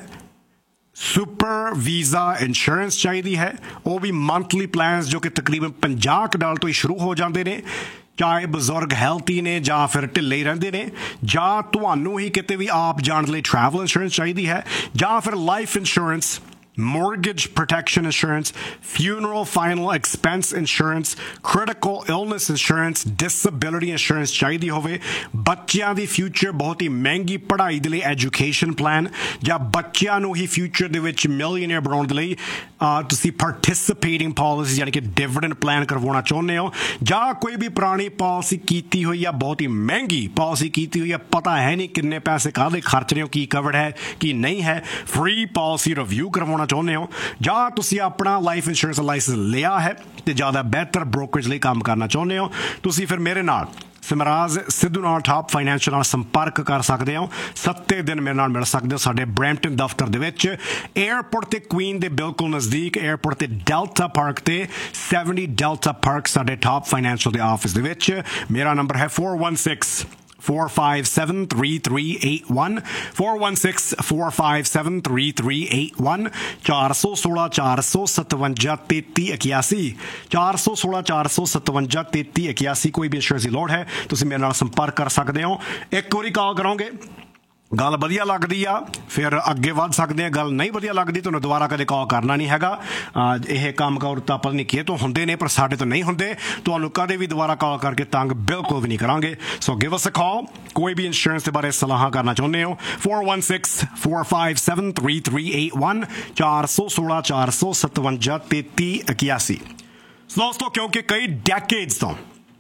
ਸੁਪਰ ਵੀਜ਼ਾ ਇੰਸ਼ੋਰੈਂਸ ਚਾਹੀਦੀ ਹੈ, ਉਹ ਵੀ ਮੰਥਲੀ ਪਲਾਨਸ ਜੋ ਕਿ ਤਕਰੀਬਨ ਪੰਜਾਹ ਕੁ ਡਾਲਰ ਤੋਂ ਹੀ ਸ਼ੁਰੂ ਹੋ ਜਾਂਦੇ ਨੇ, ਚਾਹੇ ਬਜ਼ੁਰਗ ਹੈਲਥੀ ਨੇ ਜਾਂ ਫਿਰ ਢਿੱਲੇ ਰਹਿੰਦੇ ਨੇ, ਜਾਂ ਤੁਹਾਨੂੰ ਹੀ ਕਿਤੇ ਵੀ ਆਪ ਜਾਣ ਲਈ ਟਰੈਵਲ ਇੰਸ਼ੋਰੈਂਸ ਚਾਹੀਦੀ ਹੈ, ਜਾਂ ਫਿਰ life insurance, mortgage protection insurance, funeral final expense insurance, critical illness insurance, disability insurance ਚਾਹੀਦੀ ਹੋਵੇ, ਬੱਚਿਆਂ ਦੀ ਫਿਊਚਰ ਬਹੁਤ ਹੀ ਮਹਿੰਗੀ ਪੜ੍ਹਾਈ ਦੇ ਲਈ ਐਜੂਕੇਸ਼ਨ ਪਲਾਨ, ਜਾਂ ਬੱਚਿਆਂ ਨੂੰ ਹੀ ਫਿਊਚਰ ਦੇ ਵਿੱਚ ਮਿਲੀਅਨਰ ਬਣਾਉਣ ਦੇ ਲਈ ਤੁਸੀਂ ਪਾਰਟਿਸਿਪੇਟਿੰਗ ਪਾਲਿਸੀ ਯਾਨੀ ਕਿ ਡਿਵੀਡੈਂਡ ਪਲਾਨ ਕਰਵਾਉਣਾ ਚਾਹੁੰਦੇ ਹੋ, ਜਾਂ ਕੋਈ ਵੀ ਪੁਰਾਣੀ ਪਾਲਿਸੀ ਕੀਤੀ ਹੋਈ ਆ, ਬਹੁਤ ਹੀ ਮਹਿੰਗੀ ਪਾਲਿਸੀ ਕੀਤੀ ਹੋਈ ਆ, ਪਤਾ ਹੈ ਨਹੀਂ ਕਿੰਨੇ ਪੈਸੇ ਕਾਹਦੇ ਖਰਚ ਰਹੇ ਹੋ, ਕੀ ਕਵਰਡ ਹੈ ਕੀ ਨਹੀਂ ਹੈ, ਫ੍ਰੀ ਪਾਲਿਸੀ ਰਿਵਿਊ ਕਰਵਾਉਣਾ ਚਾਹੁੰਦੇ ਹੋ, ਜਾਂ ਤੁਸੀਂ ਆਪਣਾ ਲਾਈਫ ਇੰਸ਼ੋਰੈਂਸ ਲਾਇਸੈਂਸ ਲਿਆ ਹੈ ਤੇ ਜ਼ਿਆਦਾ ਬਿਹਤਰ ਬ੍ਰੋਕਰੇਜ ਲਈ ਕੰਮ ਕਰਨਾ ਚਾਹੁੰਦੇ ਹੋ, ਤੁਸੀਂ ਫਿਰ ਮੇਰੇ ਨਾਲ ਸਿਮਰਾਜ ਸਿੱਧੂ ਨਾਲ ਟਾਪ ਫਾਈਨੈਂਸ਼ੀਅਲ ਨਾਲ ਸੰਪਰਕ ਕਰ ਸਕਦੇ ਹੋ। ਸੱਤੇ ਦਿਨ ਮੇਰੇ ਨਾਲ ਮਿਲ ਸਕਦੇ ਹੋ ਸਾਡੇ ਬਰੈਂਪਟਨ ਦਫ਼ਤਰ ਦੇ ਵਿੱਚ, ਏਅਰਪੋਰਟ ਤੇ ਕੁਈਨ ਦੇ ਬਿਲਕੁਲ ਨਜ਼ਦੀਕ, ਏਅਰਪੋਰਟ ਤੇ ਡੈਲਟਾ ਪਾਰਕ ਤੇ ਸੈਵਨਟੀ ਡੈਲਟਾ ਪਾਰਕ ਸਾਡੇ ਟਾਪ ਫਾਈਨੈਂਸ਼ੀਅਲ ਦੇ ਆਫਿਸ ਦੇ ਵਿੱਚ। ਮੇਰਾ ਨੰਬਰ ਹੈ four one six, four five seven, three three eight one, four one six, four five seven, three three eight one, ਚਾਰ ਸੌ ਸੋਲਾਂ ਚਾਰ ਸੌ ਸਤਵੰਜਾ ਤੇਤੀ ਇਕਿਆਸੀ, ਚਾਰ ਸੌ ਸੋਲਾਂ ਚਾਰ ਸੌ ਸਤਵੰਜਾ ਤੇਤੀ ਇਕਿਆਸੀ। ਕੋਈ ਵੀ ਇੰਸ਼ੋਰੈਂਸ ਦੀ ਲੋੜ ਹੈ ਤੁਸੀਂ ਮੇਰੇ ਨਾਲ ਸੰਪਰਕ ਕਰ ਸਕਦੇ ਹੋ। ਇੱਕ ਵਾਰੀ ਕਾਲ ਕਰੋਗੇ, ਗੱਲ ਵਧੀਆ ਲੱਗਦੀ ਆ ਫਿਰ ਅੱਗੇ ਵੱਧ ਸਕਦੇ ਆ, ਗੱਲ ਨਹੀਂ ਵਧੀਆ ਲੱਗਦੀ ਤੁਹਾਨੂੰ ਦੁਬਾਰਾ ਕਦੇ ਕਾਲ ਕਰਨਾ ਨਹੀਂ ਹੈਗਾ। ਇਹ ਕੰਮ ਕਾਰ ਤਾਂ ਪਤਾ ਨਹੀਂ ਕਿਹ ਤੋਂ ਹੁੰਦੇ ਨੇ ਪਰ ਸਾਡੇ ਤੋਂ ਨਹੀਂ ਹੁੰਦੇ, ਤੁਹਾਨੂੰ ਕਦੇ ਵੀ ਦੁਬਾਰਾ ਕਾਲ ਕਰਕੇ ਤੰਗ ਬਿਲਕੁਲ ਵੀ ਨਹੀਂ ਕਰਾਂਗੇ। ਸੋ ਗਿਵ ਅਸ ਅ ਕਾਲ, ਕੋਈ ਵੀ ਇੰਸ਼ੋਰੈਂਸ ਦੇ ਬਾਰੇ ਸਲਾਹਾਂ ਕਰਨਾ ਚਾਹੁੰਦੇ ਹੋ, four one six, four five seven, three three eight one, ਚਾਰ ਸੌ ਸੋਲਾਂ ਚਾਰ ਸੌ ਸਤਵੰਜਾ ਤੇਤੀ ਇਕਿਆਸੀ। ਦੋਸਤੋ ਕਿਉਂਕਿ ਕਈ ਡੈਕੇਡਸ ਤੋਂ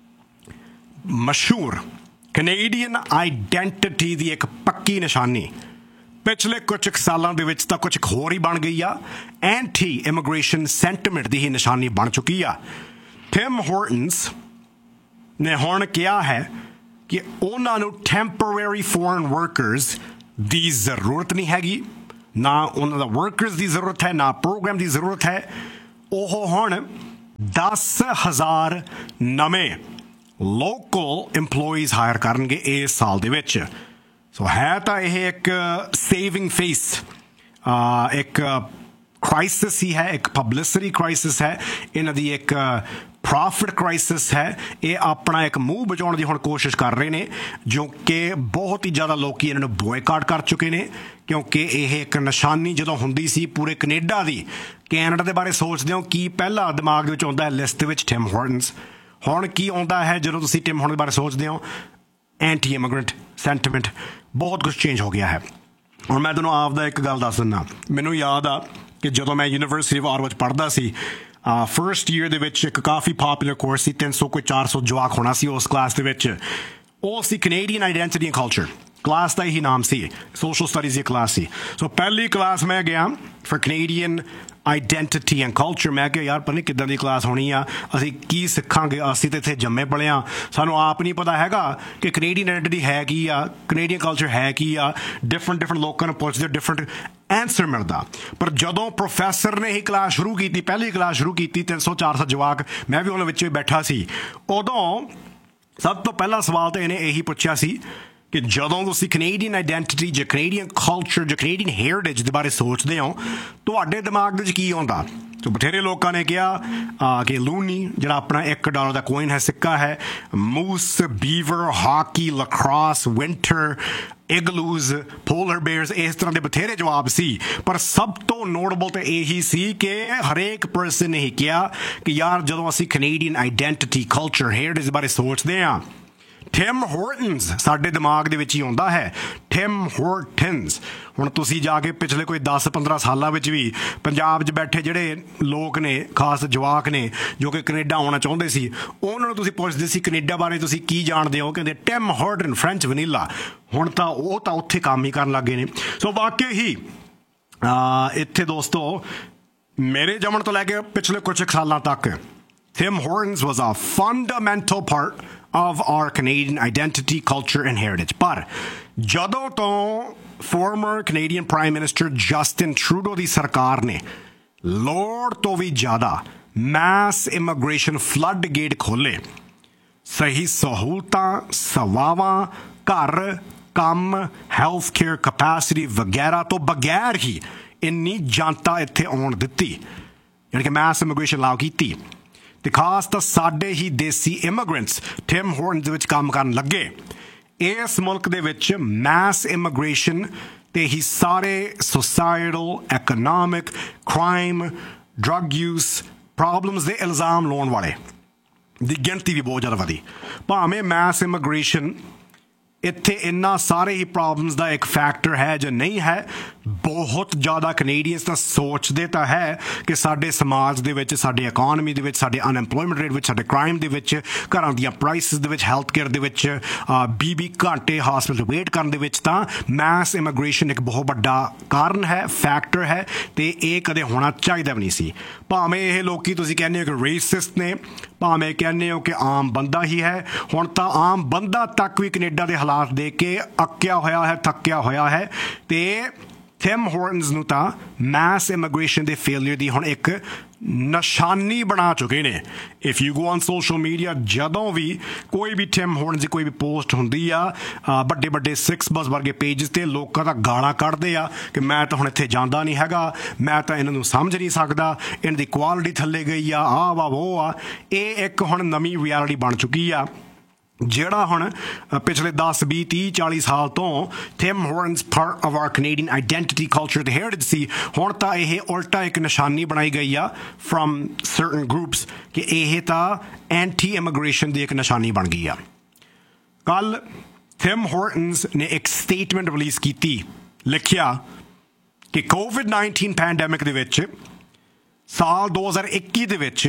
ਮਸ਼ਹੂਰ ਕੈਨੇਡੀਅਨ ਆਈਡੈਂਟਿਟੀ ਦੀ ਇੱਕ ਪੱਕੀ ਨਿਸ਼ਾਨੀ ਪਿਛਲੇ ਕੁਝ ਸਾਲਾਂ ਦੇ ਵਿੱਚ ਤਾਂ ਕੁਝ ਹੋਰ ਹੀ ਬਣ ਗਈ ਆ, ਐਂਟੀ ਇਮੀਗ੍ਰੇਸ਼ਨ ਸੈਂਟੀਮੈਂਟ ਦੀ ਹੀ ਨਿਸ਼ਾਨੀ ਬਣ ਚੁੱਕੀ ਆ। ਟਿਮ ਹੋਰਟਨਸ ਨੇ ਹੁਣ ਕਿਹਾ ਹੈ ਕਿ ਉਹਨਾਂ ਨੂੰ ਟੈਂਪਰੇਰੀ ਫੋਰਨ ਵਰਕਰਸ ਦੀ ਜ਼ਰੂਰਤ ਨਹੀਂ ਹੈਗੀ, ਨਾ ਉਹਨਾਂ ਦਾ ਵਰਕਰਸ ਦੀ ਜ਼ਰੂਰਤ ਹੈ, ਨਾ ਪ੍ਰੋਗਰਾਮ ਦੀ ਜ਼ਰੂਰਤ ਹੈ। ਉਹ ਹੁਣ ਦਸ ਹਜ਼ਾਰ ਨਵੇਂ ਲੋਕਲ ਇੰਪਲੋਈਜ਼ ਹਾਇਰ ਕਰਨਗੇ ਇਸ ਸਾਲ ਦੇ ਵਿੱਚ। ਸੋ ਹੈ ਤਾਂ ਇਹ ਇੱਕ ਸੇਵਿੰਗ ਫੇਸ, ਇੱਕ ਕ੍ਰਾਈਸਿਸ ਹੀ ਹੈ, ਇੱਕ ਪਬਲਿਸਿਟੀ ਕ੍ਰਾਈਸਿਸ ਹੈ, ਇਹਨਾਂ ਦੀ ਇੱਕ ਪ੍ਰੋਫਿਟ ਕ੍ਰਾਈਸਿਸ ਹੈ। ਇਹ ਆਪਣਾ ਇੱਕ ਮੂੰਹ ਬਚਾਉਣ ਦੀ ਹੁਣ ਕੋਸ਼ਿਸ਼ ਕਰ ਰਹੇ ਨੇ, ਜੋ ਕਿ ਬਹੁਤ ਹੀ ਜ਼ਿਆਦਾ ਲੋਕੀ ਇਹਨਾਂ ਨੂੰ ਬੋਇਕਾਟ ਕਰ ਚੁੱਕੇ ਨੇ, ਕਿਉਂਕਿ ਇਹ ਇੱਕ ਨਿਸ਼ਾਨੀ ਜਦੋਂ ਹੁੰਦੀ ਸੀ ਪੂਰੇ ਕੈਨੇਡਾ ਦੀ। ਕੈਨੇਡਾ ਦੇ ਬਾਰੇ ਸੋਚਦੇ ਹੋ ਕੀ ਪਹਿਲਾ ਦਿਮਾਗ ਦੇ ਵਿੱਚ ਆਉਂਦਾ ਹੈ ਲਿਸਟ ਦੇ ਵਿੱਚ? ਟਿਮ ਹੋਰਟਨਸ। ਹੁਣ ਕੀ ਆਉਂਦਾ ਹੈ ਜਦੋਂ ਤੁਸੀਂ ਟਿਮ ਹੋਰਟਨਸ ਬਾਰੇ ਸੋਚਦੇ ਹੋ? Anti immigrant sentiment. ਬਹੁਤ ਕੁਛ ਚੇਂਜ ਹੋ ਗਿਆ ਹੈ। ਹੁਣ ਮੈਂ ਤੁਹਾਨੂੰ ਆਪ ਦਾ ਇੱਕ ਗੱਲ ਦੱਸ ਦਿੰਦਾ, ਮੈਨੂੰ ਯਾਦ ਆ ਕਿ ਜਦੋਂ ਮੈਂ ਯੂਨੀਵਰਸਿਟੀ ਆਫ ਆਰ ਵਿੱਚ ਪੜ੍ਹਦਾ ਸੀ, ਫਰਸਟ ਈਅਰ ਦੇ ਵਿੱਚ ਇੱਕ ਕਾਫੀ ਪਾਪੂਲਰ ਕੋਰਸ ਸੀ, ਤਿੰਨ ਸੌ ਕੋਈ ਚਾਰ ਸੌ ਜਵਾਕ ਹੋਣਾ ਸੀ ਉਸ ਕਲਾਸ ਦੇ ਵਿੱਚ। ਉਹ ਸੀ Canadian identity and culture. Class ਦਾ ਇਹੀ ਨਾਮ ਸੀ, ਸੋਸ਼ਲ ਸਟੱਡੀਜ਼ ਦੀ ਕਲਾਸ ਸੀ। ਸੋ ਪਹਿਲੀ ਕਲਾਸ ਮੈਂ ਗਿਆ for Canadian identity and culture. ਮੈਂ ਕਿਹਾ ਯਾਰ ਪਤਾ ਨਹੀਂ ਕਿੱਦਾਂ ਦੀ ਕਲਾਸ ਹੋਣੀ ਆ, ਅਸੀਂ ਕੀ ਸਿੱਖਾਂਗੇ, ਅਸੀਂ ਤਾਂ ਇੱਥੇ ਜੰਮੇ ਪਲੇ ਆ, ਸਾਨੂੰ ਆਪ ਨਹੀਂ ਪਤਾ ਹੈਗਾ ਕਿ ਕੈਨੇਡੀਅਨ ਆਈਡੈਂਟਿਟੀ ਹੈ ਕੀ ਆ, ਕੈਨੇਡੀਅਨ ਕਲਚਰ ਹੈ ਕੀ ਆ। ਡਿਫਰੈਂਟ ਡਿਫਰੈਂਟ ਲੋਕਾਂ ਨੂੰ ਪੁੱਛਦੇ ਡਿਫਰੈਂਟ ਐਂਸਰ ਮਿਲਦਾ। ਪਰ ਜਦੋਂ ਪ੍ਰੋਫੈਸਰ ਨੇ ਹੀ ਕਲਾਸ ਸ਼ੁਰੂ ਕੀਤੀ, ਪਹਿਲੀ ਕਲਾਸ ਸ਼ੁਰੂ ਕੀਤੀ, ਤਿੰਨ ਸੌ ਚਾਰ ਸੌ ਜਵਾਕ, ਮੈਂ ਵੀ ਉਹਨਾਂ ਵਿੱਚ ਬੈਠਾ ਸੀ, ਉਦੋਂ ਸਭ ਤੋਂ ਪਹਿਲਾ ਸਵਾਲ ਤਾਂ ਇਹਨੇ ਇਹੀ ਪੁੱਛਿਆ ਸੀ ਕਿ ਜਦੋਂ ਤੁਸੀਂ ਕੈਨੇਡੀਅਨ ਆਈਡੈਂਟਿਟੀ ਜਾਂ ਕੈਨੇਡੀਅਨ ਕਲਚਰ ਜਾਂ ਕੈਨੇਡੀਅਨ ਹੈਰੀਟੇਜ ਦੇ ਬਾਰੇ ਸੋਚਦੇ ਹੋ, ਤੁਹਾਡੇ ਦਿਮਾਗ ਦੇ ਵਿੱਚ ਕੀ ਆਉਂਦਾ? ਤਾਂ ਬਥੇਰੇ ਲੋਕਾਂ ਨੇ ਕਿਹਾ ਕਿ ਲੂਨੀ ਜਿਹੜਾ ਆਪਣਾ ਇੱਕ ਡਾਲਰ ਦਾ ਕੋਇਨ ਹੈ, ਸਿੱਕਾ ਹੈ, ਮੂਸ, ਬੀਵਰ, ਹਾਕੀ, ਲਕਰਾਸ, ਵਿੰਟਰ, ਇਗਲੂਜ਼, ਪੋਲਰ ਬੇਅਰਸ, ਇਸ ਤਰ੍ਹਾਂ ਦੇ ਬਥੇਰੇ ਜਵਾਬ ਸੀ। ਪਰ ਸਭ ਤੋਂ ਨੋਟੇਬਲ ਤਾਂ ਇਹੀ ਸੀ ਕਿ ਹਰੇਕ ਪਰਸਨ ਨੇ ਹੀ ਕਿਹਾ ਕਿ ਯਾਰ ਜਦੋਂ ਅਸੀਂ ਕੈਨੇਡੀਅਨ ਆਈਡੈਂਟਿਟੀ, ਕਲਚਰ, ਹੈਰੀਟੇਜ ਬਾਰੇ ਸੋਚਦੇ ਹਾਂ, ਟਿਮ ਹੋਰਟਨਸ ਸਾਡੇ ਦਿਮਾਗ ਦੇ ਵਿੱਚ ਹੀ ਆਉਂਦਾ ਹੈ। ਟਿਮ ਹੋਰਟਨਸ। ਹੁਣ ਤੁਸੀਂ ਜਾ ਕੇ ਪਿਛਲੇ ਕੋਈ ਦਸ ਪੰਦਰਾਂ ਸਾਲਾਂ ਵਿੱਚ ਵੀ ਪੰਜਾਬ 'ਚ ਬੈਠੇ ਜਿਹੜੇ ਲੋਕ ਨੇ, ਖਾਸ ਜਵਾਕ ਨੇ ਜੋ ਕਿ ਕੈਨੇਡਾ ਆਉਣਾ ਚਾਹੁੰਦੇ ਸੀ, ਉਹਨਾਂ ਨੂੰ ਤੁਸੀਂ ਪੁੱਛਦੇ ਸੀ ਕੈਨੇਡਾ ਬਾਰੇ ਤੁਸੀਂ ਕੀ ਜਾਣਦੇ ਹੋ, ਕਹਿੰਦੇ ਟਿਮ ਹੋਰਟਨ, ਫ੍ਰੈਂਚ ਵਨੀਲਾ। ਹੁਣ ਤਾਂ ਉਹ ਤਾਂ ਉੱਥੇ ਕੰਮ ਹੀ ਕਰਨ ਲੱਗੇ ਨੇ। ਸੋ ਵਾਕਈ ਹੀ ਇੱਥੇ ਦੋਸਤੋ ਮੇਰੇ ਜੰਮਣ ਤੋਂ ਲੈ ਕੇ ਪਿਛਲੇ ਕੁਝ ਸਾਲਾਂ ਤੱਕ Tim Hortons was a fundamental part of our Canadian identity, culture and heritage. ਪਰ ਜਦੋਂ ਤੋਂ former Canadian Prime Minister Justin Trudeau ਦੀ ਸਰਕਾਰ ਨੇ ਲੋੜ ਤੋਂ ਵੀ ਜ਼ਿਆਦਾ mass immigration flood gate ਖੋਲ੍ਹੇ, ਸਹੀ ਸਹੂਲਤਾਂ, ਸੇਵਾਵਾਂ, ਘਰ, ਕੰਮ, ਹੈਲਥ ਕੇਅਰ ਕਪੈਸਿਟੀ ਵਗੈਰਾ ਤੋਂ ਬਗੈਰ ਹੀ ਇੰਨੀ ਜਨਤਾ ਇੱਥੇ ਆਉਣ ਦਿੱਤੀ, ਯਾਨੀ ਕਿ mass immigration ਲਾਗੂ ਕੀਤੀ, ਤੇ ਖਾਸ ਤਾਂ ਸਾਡੇ ਹੀ ਦੇਸੀ ਇਮੀਗ੍ਰੈਂਟਸ ਟਿਮ ਹੋਰਟਨਸ ਦੇ ਵਿੱਚ ਕੰਮ ਕਰਨ ਲੱਗੇ। ਇਸ ਮੁਲਕ ਦੇ ਵਿੱਚ ਮੈਸ ਇਮੀਗ੍ਰੇਸ਼ਨ ਤੇ ਹੀ ਸਾਰੇ ਸੋਸਾਇਟਲ, economic, crime, drug use problems ਦੇ ਇਲਜ਼ਾਮ ਲਾਉਣ ਵਾਲੇ ਦੀ ਗਿਣਤੀ ਵੀ ਬਹੁਤ ਜ਼ਿਆਦਾ ਵਧੀ। ਭਾਵੇਂ ਮੈਸ ਇਮੀਗ੍ਰੇਸ਼ਨ ਇੱਥੇ ਇੰਨਾ ਸਾਰੇ ਹੀ ਪ੍ਰੋਬਲਮਸ ਦਾ ਇੱਕ ਫੈਕਟਰ ਹੈ ਜਾਂ ਨਹੀਂ ਹੈ, ਬਹੁਤ ਜ਼ਿਆਦਾ ਕੈਨੇਡੀਅਨਸ ਤਾਂ ਸੋਚਦੇ ਤਾਂ ਹੈ ਕਿ ਸਾਡੇ ਸਮਾਜ ਦੇ ਵਿੱਚ, ਸਾਡੇ ਇਕੋਨਮੀ ਦੇ ਵਿੱਚ, ਸਾਡੇ ਅਨਐਮਪਲੋਇਮੈਂਟ ਰੇਟ ਵਿੱਚ, ਸਾਡੇ ਕ੍ਰਾਈਮ ਦੇ ਵਿੱਚ, ਘਰਾਂ ਦੀਆਂ ਪ੍ਰਾਈਸਿਸ ਦੇ ਵਿੱਚ, ਹੈਲਥ ਕੇਅਰ ਦੇ ਵਿੱਚ, ਵੀਹ ਵੀਹ ਘੰਟੇ ਹਸਪਤਾਲ ਵੇਟ ਕਰਨ ਦੇ ਵਿੱਚ ਤਾਂ ਮੈਸ ਇਮੀਗ੍ਰੇਸ਼ਨ ਇੱਕ ਬਹੁਤ ਵੱਡਾ ਕਾਰਨ ਹੈ, ਫੈਕਟਰ ਹੈ, ਅਤੇ ਇਹ ਕਦੇ ਹੋਣਾ ਚਾਹੀਦਾ ਵੀ ਨਹੀਂ ਸੀ। ਭਾਵੇਂ ਇਹ ਲੋਕੀ ਤੁਸੀਂ ਕਹਿੰਦੇ ਹੋ ਕਿ ਰੇਸਿਸਟ ਨੇ, ਭਾਵੇਂ ਕਹਿੰਦੇ ਹੋ ਕਿ ਆਮ ਬੰਦਾ ਹੀ ਹੈ, ਹੁਣ ਤਾਂ ਆਮ ਬੰਦਾ ਤੱਕ ਵੀ ਕੈਨੇਡਾ ਦੇ ਹਾਲਾਤ ਦੇਖ ਕੇ ਅੱਕਿਆ ਹੋਇਆ ਹੈ, ਥੱਕਿਆ ਹੋਇਆ ਹੈ। ਤੇ ਟਿਮ ਹੋਰਟਨਸ ਨੂੰ ਤਾਂ ਮੈਸ ਇਮੀਗ੍ਰੇਸ਼ਨ ਦੇ ਫੇਲੀਅਰ ਦੀ ਹੁਣ ਇੱਕ ਨਿਸ਼ਾਨੀ ਬਣਾ ਚੁੱਕੇ ਨੇ। If you go on social media, ਜਦੋਂ ਵੀ ਕੋਈ ਵੀ ਟਿਮ ਹੋਰਟਨਸ ਦੀ ਕੋਈ ਵੀ ਪੋਸਟ ਹੁੰਦੀ ਆ, ਵੱਡੇ ਵੱਡੇ ਸਿਕਸ ਬਸ ਵਰਗੇ ਪੇਜਸ 'ਤੇ ਲੋਕਾਂ ਦਾ ਗਾਲਾਂ ਕੱਢਦੇ ਆ ਕਿ ਮੈਂ ਤਾਂ ਹੁਣ ਇੱਥੇ ਜਾਂਦਾ ਨਹੀਂ ਹੈਗਾ, ਮੈਂ ਤਾਂ ਇਹਨਾਂ ਨੂੰ ਸਮਝ ਨਹੀਂ ਸਕਦਾ, ਇਹਨਾਂ ਦੀ ਕੁਆਲਿਟੀ ਥੱਲੇ ਗਈ ਆ, ਆਹ ਵਾ ਉਹ ਆ। ਇਹ ਇੱਕ ਹੁਣ ਨਵੀਂ ਰਿਐਲਿਟੀ ਬਣ ਚੁੱਕੀ ਆ, ਜਿਹੜਾ ਹੁਣ ਪਿਛਲੇ ਦਸ ਵੀਹ ਤੀਹ ਚਾਲੀ ਸਾਲ ਤੋਂ Tim ਹੋਰਟਨਸ part of R Canadian identity, culture ਤੇ ਹੈਰੀਟੇਜ ਸੀ, ਹੁਣ ਤਾਂ ਇਹ ਉਲਟਾ ਇੱਕ ਨਿਸ਼ਾਨੀ ਬਣਾਈ ਗਈ ਆ ਫਰਮ ਸਰਟਨ ਗਰੁੱਪਸ ਕਿ ਇਹ ਤਾਂ ਐਂਟੀ ਇਮੀਗ੍ਰੇਸ਼ਨ ਦੀ ਇੱਕ ਨਿਸ਼ਾਨੀ ਬਣ ਗਈ ਆ। ਕੱਲ੍ਹ ਟਿਮ ਹੋਰਟਨਸ ਨੇ ਇੱਕ ਸਟੇਟਮੈਂਟ ਰਿਲੀਜ਼ ਕੀਤੀ, ਲਿਖਿਆ ਕਿ ਕੋਵਿਡ ਨਾਈਨਟੀਨ ਪੈਂਡੈਮਿਕ ਦੇ ਵਿੱਚ ਸਾਲ ਦੋ ਹਜ਼ਾਰ ਇੱਕੀ ਦੇ ਵਿੱਚ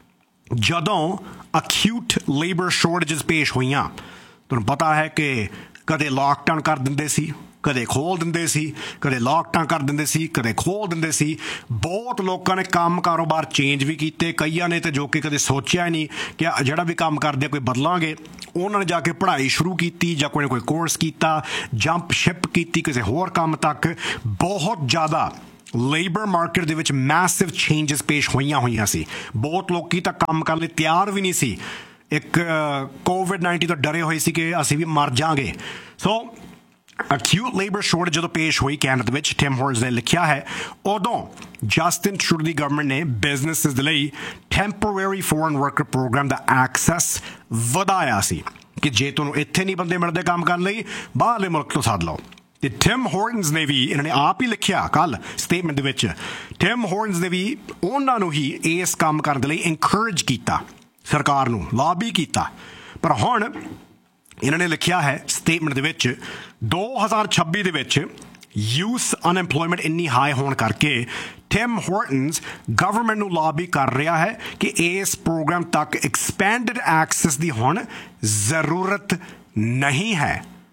ਜਦੋਂ ਅਕਿਊਟ ਲੇਬਰ ਸ਼ੋਰਟੇਜਸ ਪੇਸ਼ ਹੋਈਆਂ, ਤੁਹਾਨੂੰ ਪਤਾ ਹੈ ਕਿ ਕਦੇ ਲਾਕਡਾਊਨ ਕਰ ਦਿੰਦੇ ਸੀ, ਕਦੇ ਖੋਲ੍ਹ ਦਿੰਦੇ ਸੀ, ਕਦੇ ਲਾਕਡਾਊਨ ਕਰ ਦਿੰਦੇ ਸੀ, ਕਦੇ ਖੋਲ੍ਹ ਦਿੰਦੇ ਸੀ। ਬਹੁਤ ਲੋਕਾਂ ਨੇ ਕੰਮ ਕਾਰੋਬਾਰ ਚੇਂਜ ਵੀ ਕੀਤੇ, ਕਈਆਂ ਨੇ ਤਾਂ ਜੋ ਕਿ ਕਦੇ ਸੋਚਿਆ ਨਹੀਂ ਕਿ ਜਿਹੜਾ ਵੀ ਕੰਮ ਕਰਦੇ ਕੋਈ ਬਦਲਾਂਗੇ, ਉਹਨਾਂ ਨੇ ਜਾ ਕੇ ਪੜ੍ਹਾਈ ਸ਼ੁਰੂ ਕੀਤੀ ਜਾਂ ਕੋਈ ਨਾ ਕੋਈ ਕੋਰਸ ਕੀਤਾ, ਜੰਪ ਸ਼ਿਪ ਕੀਤੀ ਕਿਸੇ ਹੋਰ ਕੰਮ ਤੱਕ। ਬਹੁਤ ਜ਼ਿਆਦਾ ਲੇਬਰ ਮਾਰਕੀਟ ਦੇ ਵਿੱਚ ਮੈਸਿਵ ਚੇਂਜਸ ਪੇਸ਼ ਹੋਈਆਂ ਹੋਈਆਂ ਸੀ। ਬਹੁਤ ਲੋਕੀ ਤਾਂ ਕੰਮ ਕਰਨ ਲਈ ਤਿਆਰ ਵੀ ਨਹੀਂ ਸੀ, ਇੱਕ ਕੋਵਿਡ ਨਾਈਨਟੀਨ ਤੋਂ ਡਰੇ ਹੋਏ ਸੀ ਕਿ ਅਸੀਂ ਵੀ ਮਰ ਜਾਵਾਂਗੇ। ਸੋ ਅਕਿਊਟ ਲੇਬਰ ਸ਼ੋਰਟੇਜ ਜਦੋਂ ਪੇਸ਼ ਹੋਈ ਕੈਨੇਡਾ ਦੇ ਵਿੱਚ, ਟਿਮ ਹੋਰਟਨਸ ਨੇ ਲਿਖਿਆ ਹੈ, ਉਦੋਂ ਜਸਟਿਨ ਟਰੂਡੋ ਦੀ ਗਵਰਨਮੈਂਟ ਨੇ ਬਿਜ਼ਨੈਸਿਸ ਦੇ ਲਈ ਟੈਂਪਰੇਰੀ ਫੋਰਨ ਵਰਕਰ ਪ੍ਰੋਗਰਾਮ ਦਾ ਐਕਸੈਸ ਵਧਾਇਆ ਸੀ ਕਿ ਜੇ ਤੁਹਾਨੂੰ ਇੱਥੇ ਨਹੀਂ ਬੰਦੇ ਮਿਲਦੇ ਕੰਮ ਕਰਨ ਲਈ, ਬਾਹਰਲੇ ਮੁਲਕ ਤੋਂ ਸੱਦ ਲਓ। ਤੇ ਟਿਮ ਹੋਰਟਨਸ ਨੇ ਵੀ, ਇਹਨਾਂ ਨੇ ਆਪ ਹੀ ਲਿਖਿਆ ਕੱਲ੍ਹ ਸਟੇਟਮੈਂਟ ਦੇ ਵਿੱਚ, ਟਿਮ ਹੋਰਟਨਸ ਨੇ ਵੀ ਉਹਨਾਂ ਨੂੰ ਹੀ ਇਸ ਕੰਮ ਕਰਨ ਦੇ ਲਈ ਇਨਕਰੇਜ ਕੀਤਾ, ਸਰਕਾਰ ਨੂੰ ਲਾਬੀ ਕੀਤਾ। ਪਰ ਹੁਣ ਇਹਨਾਂ ਨੇ ਲਿਖਿਆ ਹੈ ਸਟੇਟਮੈਂਟ ਦੇ ਵਿੱਚ, ਦੋ ਹਜ਼ਾਰ ਛੱਬੀ ਦੇ ਵਿੱਚ ਯੂਥ ਅਨਐਮਪਲੋਇਮੈਂਟ ਇੰਨੀ ਹਾਈ ਹੋਣ ਕਰਕੇ ਟਿਮ ਹੋਰਟਨਸ ਗਵਰਨਮੈਂਟ ਨੂੰ ਲਾਬੀ ਕਰ ਰਿਹਾ ਹੈ ਕਿ ਇਸ ਪ੍ਰੋਗਰਾਮ ਤੱਕ ਐਕਸਪੈਂਡਡ ਐਕਸੈਸ ਦੀ ਹੁਣ ਜ਼ਰੂਰਤ ਨਹੀਂ ਹੈ।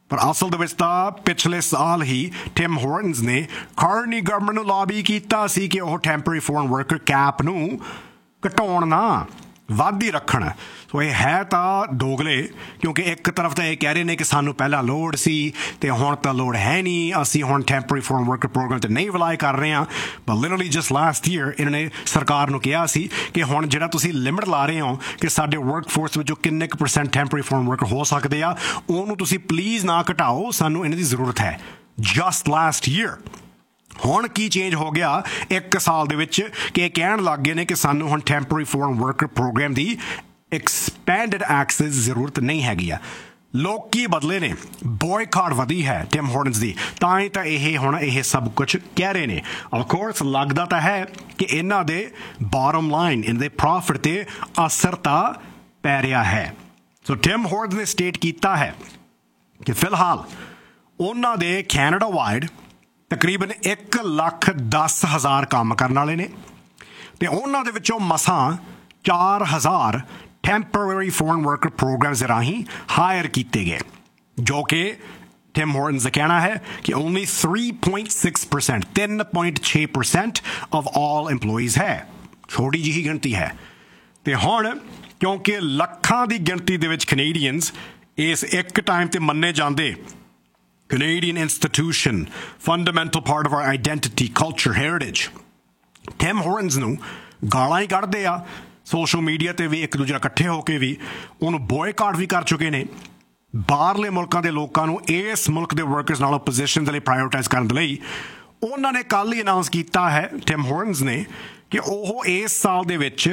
ਪਰ ਅਸਲ ਦੇ ਵਿੱਚ ਤਾਂ ਪਿਛਲੇ ਸਾਲ ਹੀ ਟਿਮ ਹੋਰਨਸ ਨੇ ਕਾਰਨੀ ਗਵਰਨਮੈਂਟ ਨੂੰ ਲੌਬੀ ਕੀਤਾ ਸੀ ਕਿ ਉਹ ਟੈਂਪਰੇਰੀ ਫੋਰਨ ਵਰਕਰ ਕੈਪ ਨੂੰ ਘਟਾਉਣ ਨਾ ਵੱਧ ਹੀ ਰੱਖਣ। ਸੋ ਇਹ ਹੈ ਤਾਂ ਦੋਗਲੇ, ਕਿਉਂਕਿ ਇੱਕ ਤਰਫ ਤਾਂ ਇਹ ਕਹਿ ਰਹੇ ਨੇ ਕਿ ਸਾਨੂੰ ਪਹਿਲਾਂ ਲੋੜ ਸੀ ਅਤੇ ਹੁਣ ਤਾਂ ਲੋੜ ਹੈ ਨਹੀਂ, ਅਸੀਂ ਹੁਣ ਟੈਂਪਰੇਰੀ ਫੋਰਨ ਵਰਕਰ ਪ੍ਰੋਗਰਾਮ 'ਤੇ ਨਹੀਂ ਅਪਲਾਈ ਕਰ ਰਹੇ ਹਾਂ। But literally just last year ਇਹਨਾਂ ਨੇ ਸਰਕਾਰ ਨੂੰ ਕਿਹਾ ਸੀ ਕਿ ਹੁਣ ਜਿਹੜਾ ਤੁਸੀਂ ਲਿਮਿਟ ਲਾ ਰਹੇ ਹੋ ਕਿ ਸਾਡੇ ਵਰਕ ਫੋਰਸ ਵਿੱਚੋਂ ਕਿੰਨੇ ਕੁ ਪਰਸੈਂਟ ਟੈਂਪਰੇਰੀ ਫੋਰਨ ਵਰਕਰ ਹੋ ਸਕਦੇ ਆ, ਉਹਨੂੰ ਤੁਸੀਂ ਪਲੀਜ਼ ਨਾ ਘਟਾਓ, ਸਾਨੂੰ ਇਹਨਾਂ ਦੀ ਜ਼ਰੂਰਤ ਹੈ। Just last year. ਹੁਣ ਕੀ ਚੇਂਜ ਹੋ ਗਿਆ ਇੱਕ ਸਾਲ ਦੇ ਵਿੱਚ ਕਿ ਇਹ ਕਹਿਣ ਲੱਗ ਗਏ ਨੇ ਕਿ ਸਾਨੂੰ ਹੁਣ ਟੈਂਪਰੇਰੀ ਫੋਰਨ ਵਰਕਰ ਪ੍ਰੋਗਰਾਮ ਦੀ ਐਕਸਪੈਂਡਡ ਐਕਸੈਸ ਜ਼ਰੂਰਤ ਨਹੀਂ ਹੈਗੀ ਆ। ਲੋਕ ਕੀ ਬਦਲੇ ਨੇ, ਬੋਇਕਾਟ ਵਧੀ ਹੈ ਟਿਮ ਹੋਰਨਸ ਦੀ, ਤਾਂ ਹੀ ਤਾਂ ਇਹ ਹੁਣ ਇਹ ਸਭ ਕੁਝ ਕਹਿ ਰਹੇ ਨੇ। ਅਫਕੋਰਸ ਲੱਗਦਾ ਤਾਂ ਹੈ ਕਿ ਇਹਨਾਂ ਦੇ ਬਾਟਮ ਲਾਈਨ, ਇਹਨਾਂ ਦੇ ਪ੍ਰੋਫਿਟ 'ਤੇ ਅਸਰ ਤਾਂ ਪੈ ਰਿਹਾ ਹੈ। ਸੋ ਟਿਮ ਹੋਰਨਸ ਨੇ ਸਟੇਟ ਕੀਤਾ ਹੈ ਕਿ ਫਿਲਹਾਲ ਉਹਨਾਂ ਦੇ ਕੈਨੇਡਾ ਵਾਈਡ ਤਕਰੀਬਨ ਇੱਕ ਲੱਖ ਦਸ ਹਜ਼ਾਰ ਕੰਮ ਕਰਨ ਵਾਲੇ ਨੇ ਅਤੇ ਉਹਨਾਂ ਦੇ ਵਿੱਚੋਂ ਮਸਾਂ ਚਾਰ ਹਜ਼ਾਰ ਟੈਂਪਰੇਰੀ ਫੋਰਨ ਵਰਕਰ ਪ੍ਰੋਗਰਾਮਸ ਦੇ ਰਾਹੀਂ ਹਾਇਰ ਕੀਤੇ ਗਏ, ਜੋ ਕਿ ਟਿਮ ਹੋਰਨਸ ਦਾ ਕਹਿਣਾ ਹੈ ਕਿ only three point six percent ਤਿੰਨ ਪੁਆਇੰਟ ਛੇ ਪਰਸੈਂਟ ਆਫ ਆਲ ਇੰਪਲੋਈਜ਼ ਹੈ, ਛੋਟੀ ਜਿਹੀ ਗਿਣਤੀ ਹੈ। ਅਤੇ ਹੁਣ ਕਿਉਂਕਿ ਲੱਖਾਂ ਦੀ ਗਿਣਤੀ ਦੇ ਵਿੱਚ ਕੈਨੇਡੀਅਨਸ ਇਸ ਇੱਕ ਟਾਈਮ 'ਤੇ ਮੰਨੇ ਜਾਂਦੇ Canadian institution, fundamental part of our identity, culture, heritage. Tim Hortons ਨੂੰ ਗਾਲਾਂ ਹੀ ਕੱਢਦੇ ਆ ਸੋਸ਼ਲ ਮੀਡੀਆ 'ਤੇ ਵੀ, ਇੱਕ ਦੂਜੇ ਨਾਲ ਇਕੱਠੇ ਹੋ ਕੇ ਵੀ ਉਹਨੂੰ ਬੋਇਕਾਟ ਵੀ ਕਰ ਚੁੱਕੇ ਨੇ। ਬਾਹਰਲੇ ਮੁਲਕਾਂ ਦੇ ਲੋਕਾਂ ਨੂੰ ਇਸ ਮੁਲਕ ਦੇ ਵਰਕਰਸ ਨਾਲੋਂ ਪੋਜੀਸ਼ਨ ਦੇ ਲਈ ਪ੍ਰਾਇਓਰਟਾਈਜ਼ ਕਰਨ ਦੇ ਲਈ ਉਹਨਾਂ ਨੇ ਕੱਲ੍ਹ ਹੀ ਅਨਾਊਂਸ ਕੀਤਾ ਹੈ ਟਿਮ ਹੋਰਨਸ ਨੇ ਕਿ ਉਹ ਇਸ ਸਾਲ ਦੇ ਵਿੱਚ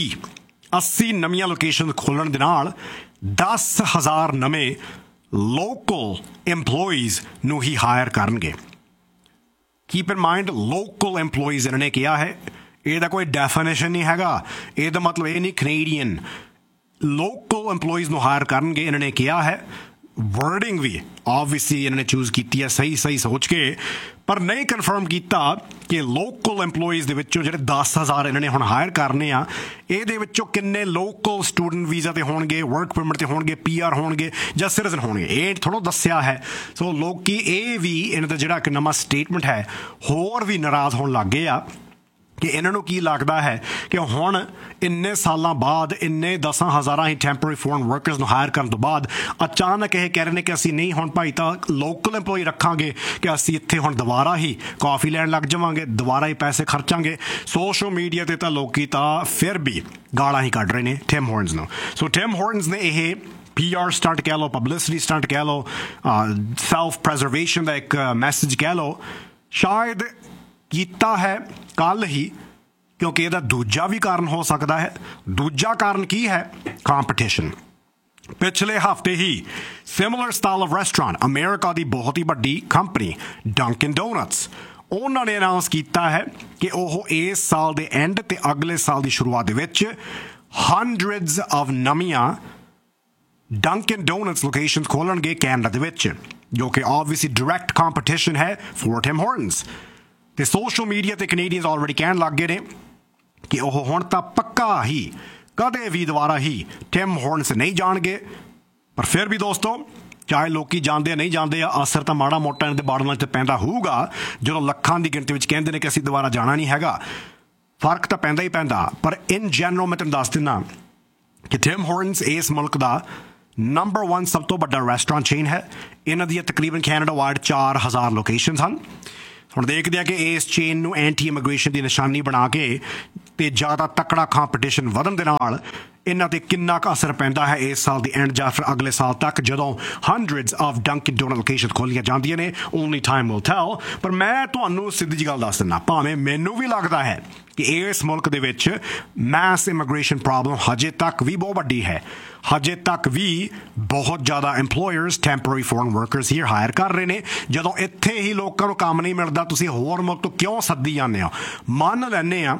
ਅੱਸੀ ਨਵੀਆਂ ਲੋਕੇਸ਼ਨ ਖੋਲ੍ਹਣ ਦੇ ਨਾਲ ਦਸ ਹਜ਼ਾਰ ਨਵੇਂ ਲੋਕਲ ਇੰਪਲੋਈਜ਼ ਨੂੰ ਹੀ ਹਾਇਰ ਕਰਨਗੇ। ਕੀਪ ਇਨ ਮਾਈਂਡ, ਲੋਕਲ ਇੰਪਲੋਈਜ਼ ਇਹਨਾਂ ਨੇ ਕਿਹਾ ਹੈ, ਇਹਦਾ ਕੋਈ ਡੈਫੀਨੇਸ਼ਨ ਨਹੀਂ ਹੈਗਾ, ਇਹਦਾ ਮਤਲਬ ਇਹ ਨਹੀਂ ਕੈਨੇਡੀਅਨ, ਲੋਕਲ ਇੰਪਲੋਈਜ਼ ਨੂੰ ਹਾਇਰ ਕਰਨਗੇ ਇਹਨਾਂ ਨੇ ਕਿਹਾ ਹੈ। ਵਰਡਿੰਗ ਵੀ ਆਬਵੀਅਸਲੀ ਇਹਨਾਂ ਨੇ ਚੂਜ਼ ਕੀਤੀ ਹੈ ਸਹੀ ਸਹੀ ਸੋਚ ਕੇ, ਪਰ ਨਹੀਂ ਕਨਫਰਮ ਕੀਤਾ ਕਿ ਲੋਕਲ ਇੰਪਲੋਈਜ਼ ਦੇ ਵਿੱਚੋਂ ਜਿਹੜੇ ਦਸ ਹਜ਼ਾਰ ਇਹਨਾਂ ਨੇ ਹੁਣ ਹਾਇਰ ਕਰਨੇ ਆ, ਇਹਦੇ ਵਿੱਚੋਂ ਕਿੰਨੇ ਲੋਕਲ ਸਟੂਡੈਂਟ ਵੀਜ਼ਾ 'ਤੇ ਹੋਣਗੇ, ਵਰਕ ਪਰਮਿਟ 'ਤੇ ਹੋਣਗੇ, ਪੀ ਆਰ ਹੋਣਗੇ ਜਾਂ ਸਿਟੀਜ਼ਨ ਹੋਣਗੇ, ਇਹ ਥੋੜ੍ਹਾ ਦੱਸਿਆ ਹੈ। ਸੋ ਲੋਕੀ ਇਹ ਵੀ ਇਹਨਾਂ ਦਾ ਜਿਹੜਾ ਇੱਕ ਨਵਾਂ ਸਟੇਟਮੈਂਟ ਹੈ ਹੋਰ ਵੀ ਨਾਰਾਜ਼ ਹੋਣ ਲੱਗ ਗਏ ਆ ਕਿ ਇਹਨਾਂ ਨੂੰ ਕੀ ਲੱਗਦਾ ਹੈ ਕਿ ਹੁਣ ਇੰਨੇ ਸਾਲਾਂ ਬਾਅਦ ਇੰਨੇ ਦਸਾਂ ਹਜ਼ਾਰਾਂ ਹੀ ਟੈਂਪਰੇਰੀ ਫੋਰਨ ਵਰਕਰਸ ਨੂੰ ਹਾਇਰ ਕਰਨ ਤੋਂ ਬਾਅਦ ਅਚਾਨਕ ਇਹ ਕਹਿ ਰਹੇ ਨੇ ਕਿ ਅਸੀਂ ਨਹੀਂ ਹੁਣ ਭਾਈ ਤਾਂ ਲੋਕਲ ਇੰਪਲੋਈ ਰੱਖਾਂਗੇ, ਕਿ ਅਸੀਂ ਇੱਥੇ ਹੁਣ ਦੁਬਾਰਾ ਹੀ ਕਾਫੀ ਲੈਣ ਲੱਗ ਜਾਵਾਂਗੇ, ਦੁਬਾਰਾ ਹੀ ਪੈਸੇ ਖਰਚਾਂਗੇ। ਸੋਸ਼ਲ ਮੀਡੀਆ 'ਤੇ ਤਾਂ ਲੋਕੀ ਤਾਂ ਫਿਰ ਵੀ ਗਾਲਾਂ ਹੀ ਕੱਢ ਰਹੇ ਨੇ ਟਿਮ ਹੋਰਨਸ ਨੂੰ। ਸੋ ਟਿਮ ਹੋਰਨਸ ਨੇ ਇਹ ਪੀ ਆਰ ਸਟੰਟ ਕਹਿ ਲਓ, ਪਬਲਿਸਿਟੀ ਸਟੰਟ ਕਹਿ ਲਓ, ਸੈਲਫ ਪ੍ਰੈਜ਼ਰਵੇਸ਼ਨ ਦਾ ਇੱਕ ਮੈਸੇਜ ਕਹਿ ਲਓ, ਸ਼ਾਇਦ ਕੀਤਾ ਹੈ ਕੱਲ੍ਹ ਹੀ, ਕਿਉਂਕਿ ਇਹਦਾ ਦੂਜਾ ਵੀ ਕਾਰਨ ਹੋ ਸਕਦਾ ਹੈ। ਦੂਜਾ ਕਾਰਨ ਕੀ ਹੈ? ਕੰਪੀਟੀਸ਼ਨ। ਪਿਛਲੇ ਹਫ਼ਤੇ ਹੀ similar style of restaurant, America ਦੀ ਬਹੁਤ ਹੀ ਵੱਡੀ ਕੰਪਨੀ ਡੰਕਿਨ ਡੋਨਟਸ, ਉਹਨਾਂ ਨੇ ਅਨਾਊਂਸ ਕੀਤਾ ਹੈ ਕਿ ਉਹ ਇਸ ਸਾਲ ਦੇ ਐਂਡ ਤੇ ਅਗਲੇ ਸਾਲ ਦੀ ਸ਼ੁਰੂਆਤ ਦੇ ਵਿੱਚ ਹੰਡਰਡਸ ਆਫ ਨਵੀਆਂ ਡੰਕਿਨ ਡੋਨਟਸ ਲੋਕੇਸ਼ਨ ਖੋਲ੍ਹਣਗੇ ਕੈਨੇਡਾ ਦੇ ਵਿੱਚ, ਜੋ ਕਿ ਆਬਵੀਅਸਲੀ ਡਾਇਰੈਕਟ ਕੰਪੀਟੀਸ਼ਨ ਹੈ ਫੋਰ ਟਿਮ ਹੋਰਨਸ। ਅਤੇ ਸੋਸ਼ਲ ਮੀਡੀਆ 'ਤੇ ਕੈਨੇਡੀਅਨਸ ਆਲਰੇਡੀ ਕਹਿਣ ਲੱਗ ਗਏ ਨੇ ਕਿ ਉਹ ਹੁਣ ਤਾਂ ਪੱਕਾ ਹੀ ਕਦੇ ਵੀ ਦੁਬਾਰਾ ਹੀ ਟਿਮ ਹੋਰਨਸ ਨਹੀਂ ਜਾਣਗੇ। ਪਰ ਫਿਰ ਵੀ ਦੋਸਤੋ, ਚਾਹੇ ਲੋਕੀ ਜਾਂਦੇ ਨਹੀਂ ਜਾਂਦੇ ਆ, ਅਸਰ ਤਾਂ ਮਾੜਾ ਮੋਟਾ ਇਹਨਾਂ ਦੇ ਬਾੜਾਂ 'ਤੇ ਪੈਂਦਾ ਹੋਊਗਾ ਜਦੋਂ ਲੱਖਾਂ ਦੀ ਗਿਣਤੀ ਵਿੱਚ ਕਹਿੰਦੇ ਨੇ ਕਿ ਅਸੀਂ ਦੁਬਾਰਾ ਜਾਣਾ ਨਹੀਂ ਹੈਗਾ। ਫਰਕ ਤਾਂ ਪੈਂਦਾ ਹੀ ਪੈਂਦਾ, ਪਰ ਇਨ ਜਨਰਲ ਮੈਂ ਤੁਹਾਨੂੰ ਦੱਸ ਦਿੰਦਾ ਕਿ ਟਿਮ ਹੋਰਨਸ ਇਸ ਮੁਲਕ ਦਾ ਨੰਬਰ ਵਨ ਸਭ ਤੋਂ ਵੱਡਾ ਰੈਸਟੋਰੈਂਟ ਚੇਨ ਹੈ। ਇਹਨਾਂ ਦੀਆਂ ਤਕਰੀਬਨ ਕੈਨੇਡਾ ਵਾਈਡ ਚਾਰ ਹਜ਼ਾਰ ਲੋਕੇਸ਼ਨਸ ਹਨ। ਹੁਣ ਦੇਖਦੇ ਹਾਂ ਕਿ ਇਸ ਚੇਨ ਨੂੰ ਐਂਟੀ ਇਮੀਗ੍ਰੇਸ਼ਨ ਦੀ ਨਿਸ਼ਾਨੀ ਬਣਾ ਕੇ ਅਤੇ ਜ਼ਿਆਦਾ ਤਕੜਾ ਕੰਪੀਟੀਸ਼ਨ ਵਧਣ ਦੇ ਨਾਲ ਇਹਨਾਂ 'ਤੇ ਕਿੰਨਾ ਕੁ ਅਸਰ ਪੈਂਦਾ ਹੈ ਇਸ ਸਾਲ ਦੀ ਐਂਡ ਜਾਂ ਫਿਰ ਅਗਲੇ ਸਾਲ ਤੱਕ, ਜਦੋਂ ਹੰਡਰਡਸ ਆਫ ਡੰਕਿਨ ਡੋਨਟ ਲੋਕੇਸ਼ਨ ਖੋਲ੍ਹੀਆਂ ਜਾਂਦੀਆਂ ਨੇ। Only time will tell. ਪਰ ਮੈਂ ਤੁਹਾਨੂੰ ਸਿੱਧੀ ਜਿਹੀ ਗੱਲ ਦੱਸ ਦਿੰਦਾ, ਭਾਵੇਂ ਮੈਨੂੰ ਵੀ ਲੱਗਦਾ ਹੈ ਕਿ ਇਸ ਮੁਲਕ ਦੇ ਵਿੱਚ ਮੈਸ ਇਮੀਗ੍ਰੇਸ਼ਨ ਪ੍ਰੋਬਲਮ ਹਜੇ ਤੱਕ ਵੀ ਬਹੁਤ ਵੱਡੀ ਹੈ, ਹਜੇ ਤੱਕ ਵੀ ਬਹੁਤ ਜ਼ਿਆਦਾ ਇੰਪਲੋਇਰਸ ਟੈਂਪਰੇਰੀ ਫੋਰਨ ਵਰਕਰਸ ਹੀ ਹਾਇਰ ਕਰ ਰਹੇ ਨੇ। ਜਦੋਂ ਇੱਥੇ ਹੀ ਲੋਕਾਂ ਨੂੰ ਕੰਮ ਨਹੀਂ ਮਿਲਦਾ, ਤੁਸੀਂ ਹੋਰ ਮੁਲਕ ਤੋਂ ਕਿਉਂ ਸੱਦੀ ਜਾਂਦੇ ਹੋ? ਮੰਨ ਲੈਂਦੇ ਆ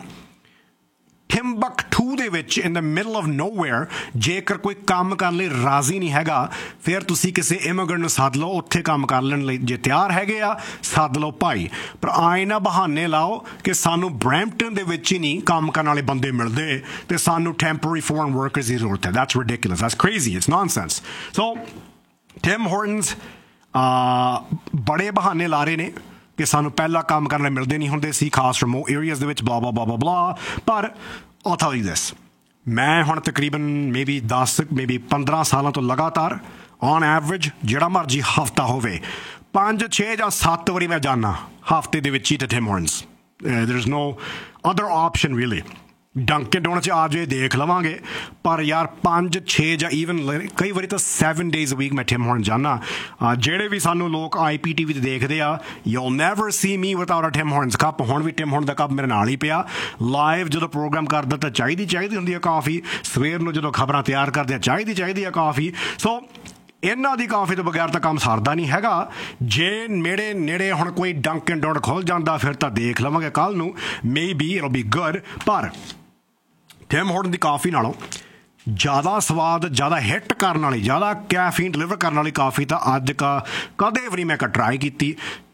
ਟਿੰਬਕਟੂ ਦੇ ਵਿੱਚ ਇਨ ਦ ਮਿਡਲ ਆਫ ਨੋਵੇਅਰ ਜੇਕਰ ਕੋਈ ਕੰਮ ਕਰਨ ਲਈ ਰਾਜ਼ੀ ਨਹੀਂ ਹੈਗਾ, ਫਿਰ ਤੁਸੀਂ ਕਿਸੇ ਇਮੀਗ੍ਰੈਂਟ ਨੂੰ ਸੱਦ ਲਓ, ਉੱਥੇ ਕੰਮ ਕਰ ਲੈਣ ਲਈ ਜੇ ਤਿਆਰ ਹੈਗੇ ਆ ਸੱਦ ਲਓ ਭਾਈ। ਪਰ ਆਏ ਨਾ ਬਹਾਨੇ ਲਾਓ ਕਿ ਸਾਨੂੰ ਬਰੈਂਪਟਨ ਦੇ ਵਿੱਚ ਹੀ ਨਹੀਂ ਕੰਮ ਕਰਨ ਵਾਲੇ ਬੰਦੇ ਮਿਲਦੇ ਅਤੇ ਸਾਨੂੰ ਟੈਂਪਰੇਰੀ ਫੋਰਨ ਵਰਕਰਸ ਦੀ ਜ਼ਰੂਰਤ ਹੈ। That's ਰਿਡਿਕੂਲਸ, that's crazy, it's nonsense. So Tim ਹੋਰਨਸ ਬੜੇ ਬਹਾਨੇ ਲਾ ਰਹੇ ਨੇ ਕਿ ਸਾਨੂੰ ਪਹਿਲਾਂ ਕੰਮ ਕਰਨ ਲਈ ਮਿਲਦੇ ਨਹੀਂ ਹੁੰਦੇ ਸੀ, ਖਾਸ ਰਿਮੋਟ ਏਰੀਆਜ਼ ਦੇ ਵਿੱਚ, ਬਲਾ ਬਲਾ ਬਲਾ ਬਲਾ। ਪਰ I'll tell you this, ਮੈਂ ਹੁਣ ਤਕਰੀਬਨ ਮੇਬੀ ਦਸ ਮੇਬੀ ਪੰਦਰਾਂ ਸਾਲਾਂ ਤੋਂ ਲਗਾਤਾਰ ਔਨ ਐਵਰੇਜ ਜਿਹੜਾ ਮਰਜ਼ੀ ਹਫ਼ਤਾ ਹੋਵੇ ਪੰਜ ਛੇ ਜਾਂ ਸੱਤ ਵਾਰੀ ਮੈਂ ਜਾਂਦਾ ਹਫ਼ਤੇ ਦੇ ਵਿੱਚ ਹੀ ਤੇ Tim ਹਾਰਟਨਸ। ਦੇयर is no other option really. ਡੰਕਿਨ doughnuts ਆ ਜੇ ਦੇਖ ਲਵਾਂਗੇ, ਪਰ ਯਾਰ ਪੰਜ ਛੇ ਜਾਂ ਈਵਨ ਕਈ ਵਾਰੀ ਤਾਂ ਸੈਵਨ ਡੇਜ਼ ਅ ਵੀਕ ਮੈਂ ਟਿਮ ਹਾਰਟਨਸ ਜਾਂਦਾ। ਜਿਹੜੇ ਵੀ ਸਾਨੂੰ ਲੋਕ ਆਈ ਪੀ ਟੀ ਵੀ 'ਤੇ ਦੇਖਦੇ ਆ, you never C me without a Tim ਹਾਰਟਨਸ cup. ਹੁਣ ਵੀ ਟਿਮ ਹਾਰਟਨਸ ਦਾ ਕੱਪ ਮੇਰੇ ਨਾਲ ਹੀ ਪਿਆ। ਲਾਈਵ ਜਦੋਂ ਪ੍ਰੋਗਰਾਮ ਕਰਦਾ ਤਾਂ ਚਾਹੀਦੀ ਚਾਹੀਦੀ ਹੁੰਦੀ ਹੈ ਕਾਫੀ, ਸਵੇਰ ਨੂੰ ਜਦੋਂ ਖਬਰਾਂ ਤਿਆਰ ਕਰਦੇ ਆ ਚਾਹੀਦੀ ਚਾਹੀਦੀ ਆ ਕਾਫੀ। ਸੋ ਇਹਨਾਂ ਦੀ ਕਾਫੀ ਤੋਂ ਬਗੈਰ ਤਾਂ ਕੰਮ ਸਰਦਾ ਨਹੀਂ ਹੈਗਾ। ਜੇ ਮੇਰੇ ਨੇੜੇ ਹੁਣ ਕੋਈ ਡੰਕਿਨ ਡੋਨਟ ਖੁੱਲ੍ਹ ਜਾਂਦਾ ਫਿਰ ਤਾਂ ਦੇਖ ਲਵਾਂਗੇ ਕੱਲ੍ਹ ਨੂੰ, may be it will be good. ਪਰ ਟਿਮ ਹਾਰਟਨ ਦੀ ਕਾਫੀ ਨਾਲੋਂ ਜ਼ਿਆਦਾ ਸਵਾਦ, ਜ਼ਿਆਦਾ ਹਿੱਟ ਕਰਨ ਵਾਲੀ, ਜ਼ਿਆਦਾ ਕੈਫੀਨ ਡਿਲੀਵਰ ਕਰਨ ਵਾਲੀ ਕਾਫੀ ਤਾਂ ਅੱਜ ਕਾ ਕਦੇ ਵੀ ਨਹੀਂ ਮੈਂ ਟਰਾਈ ਕੀਤੀ।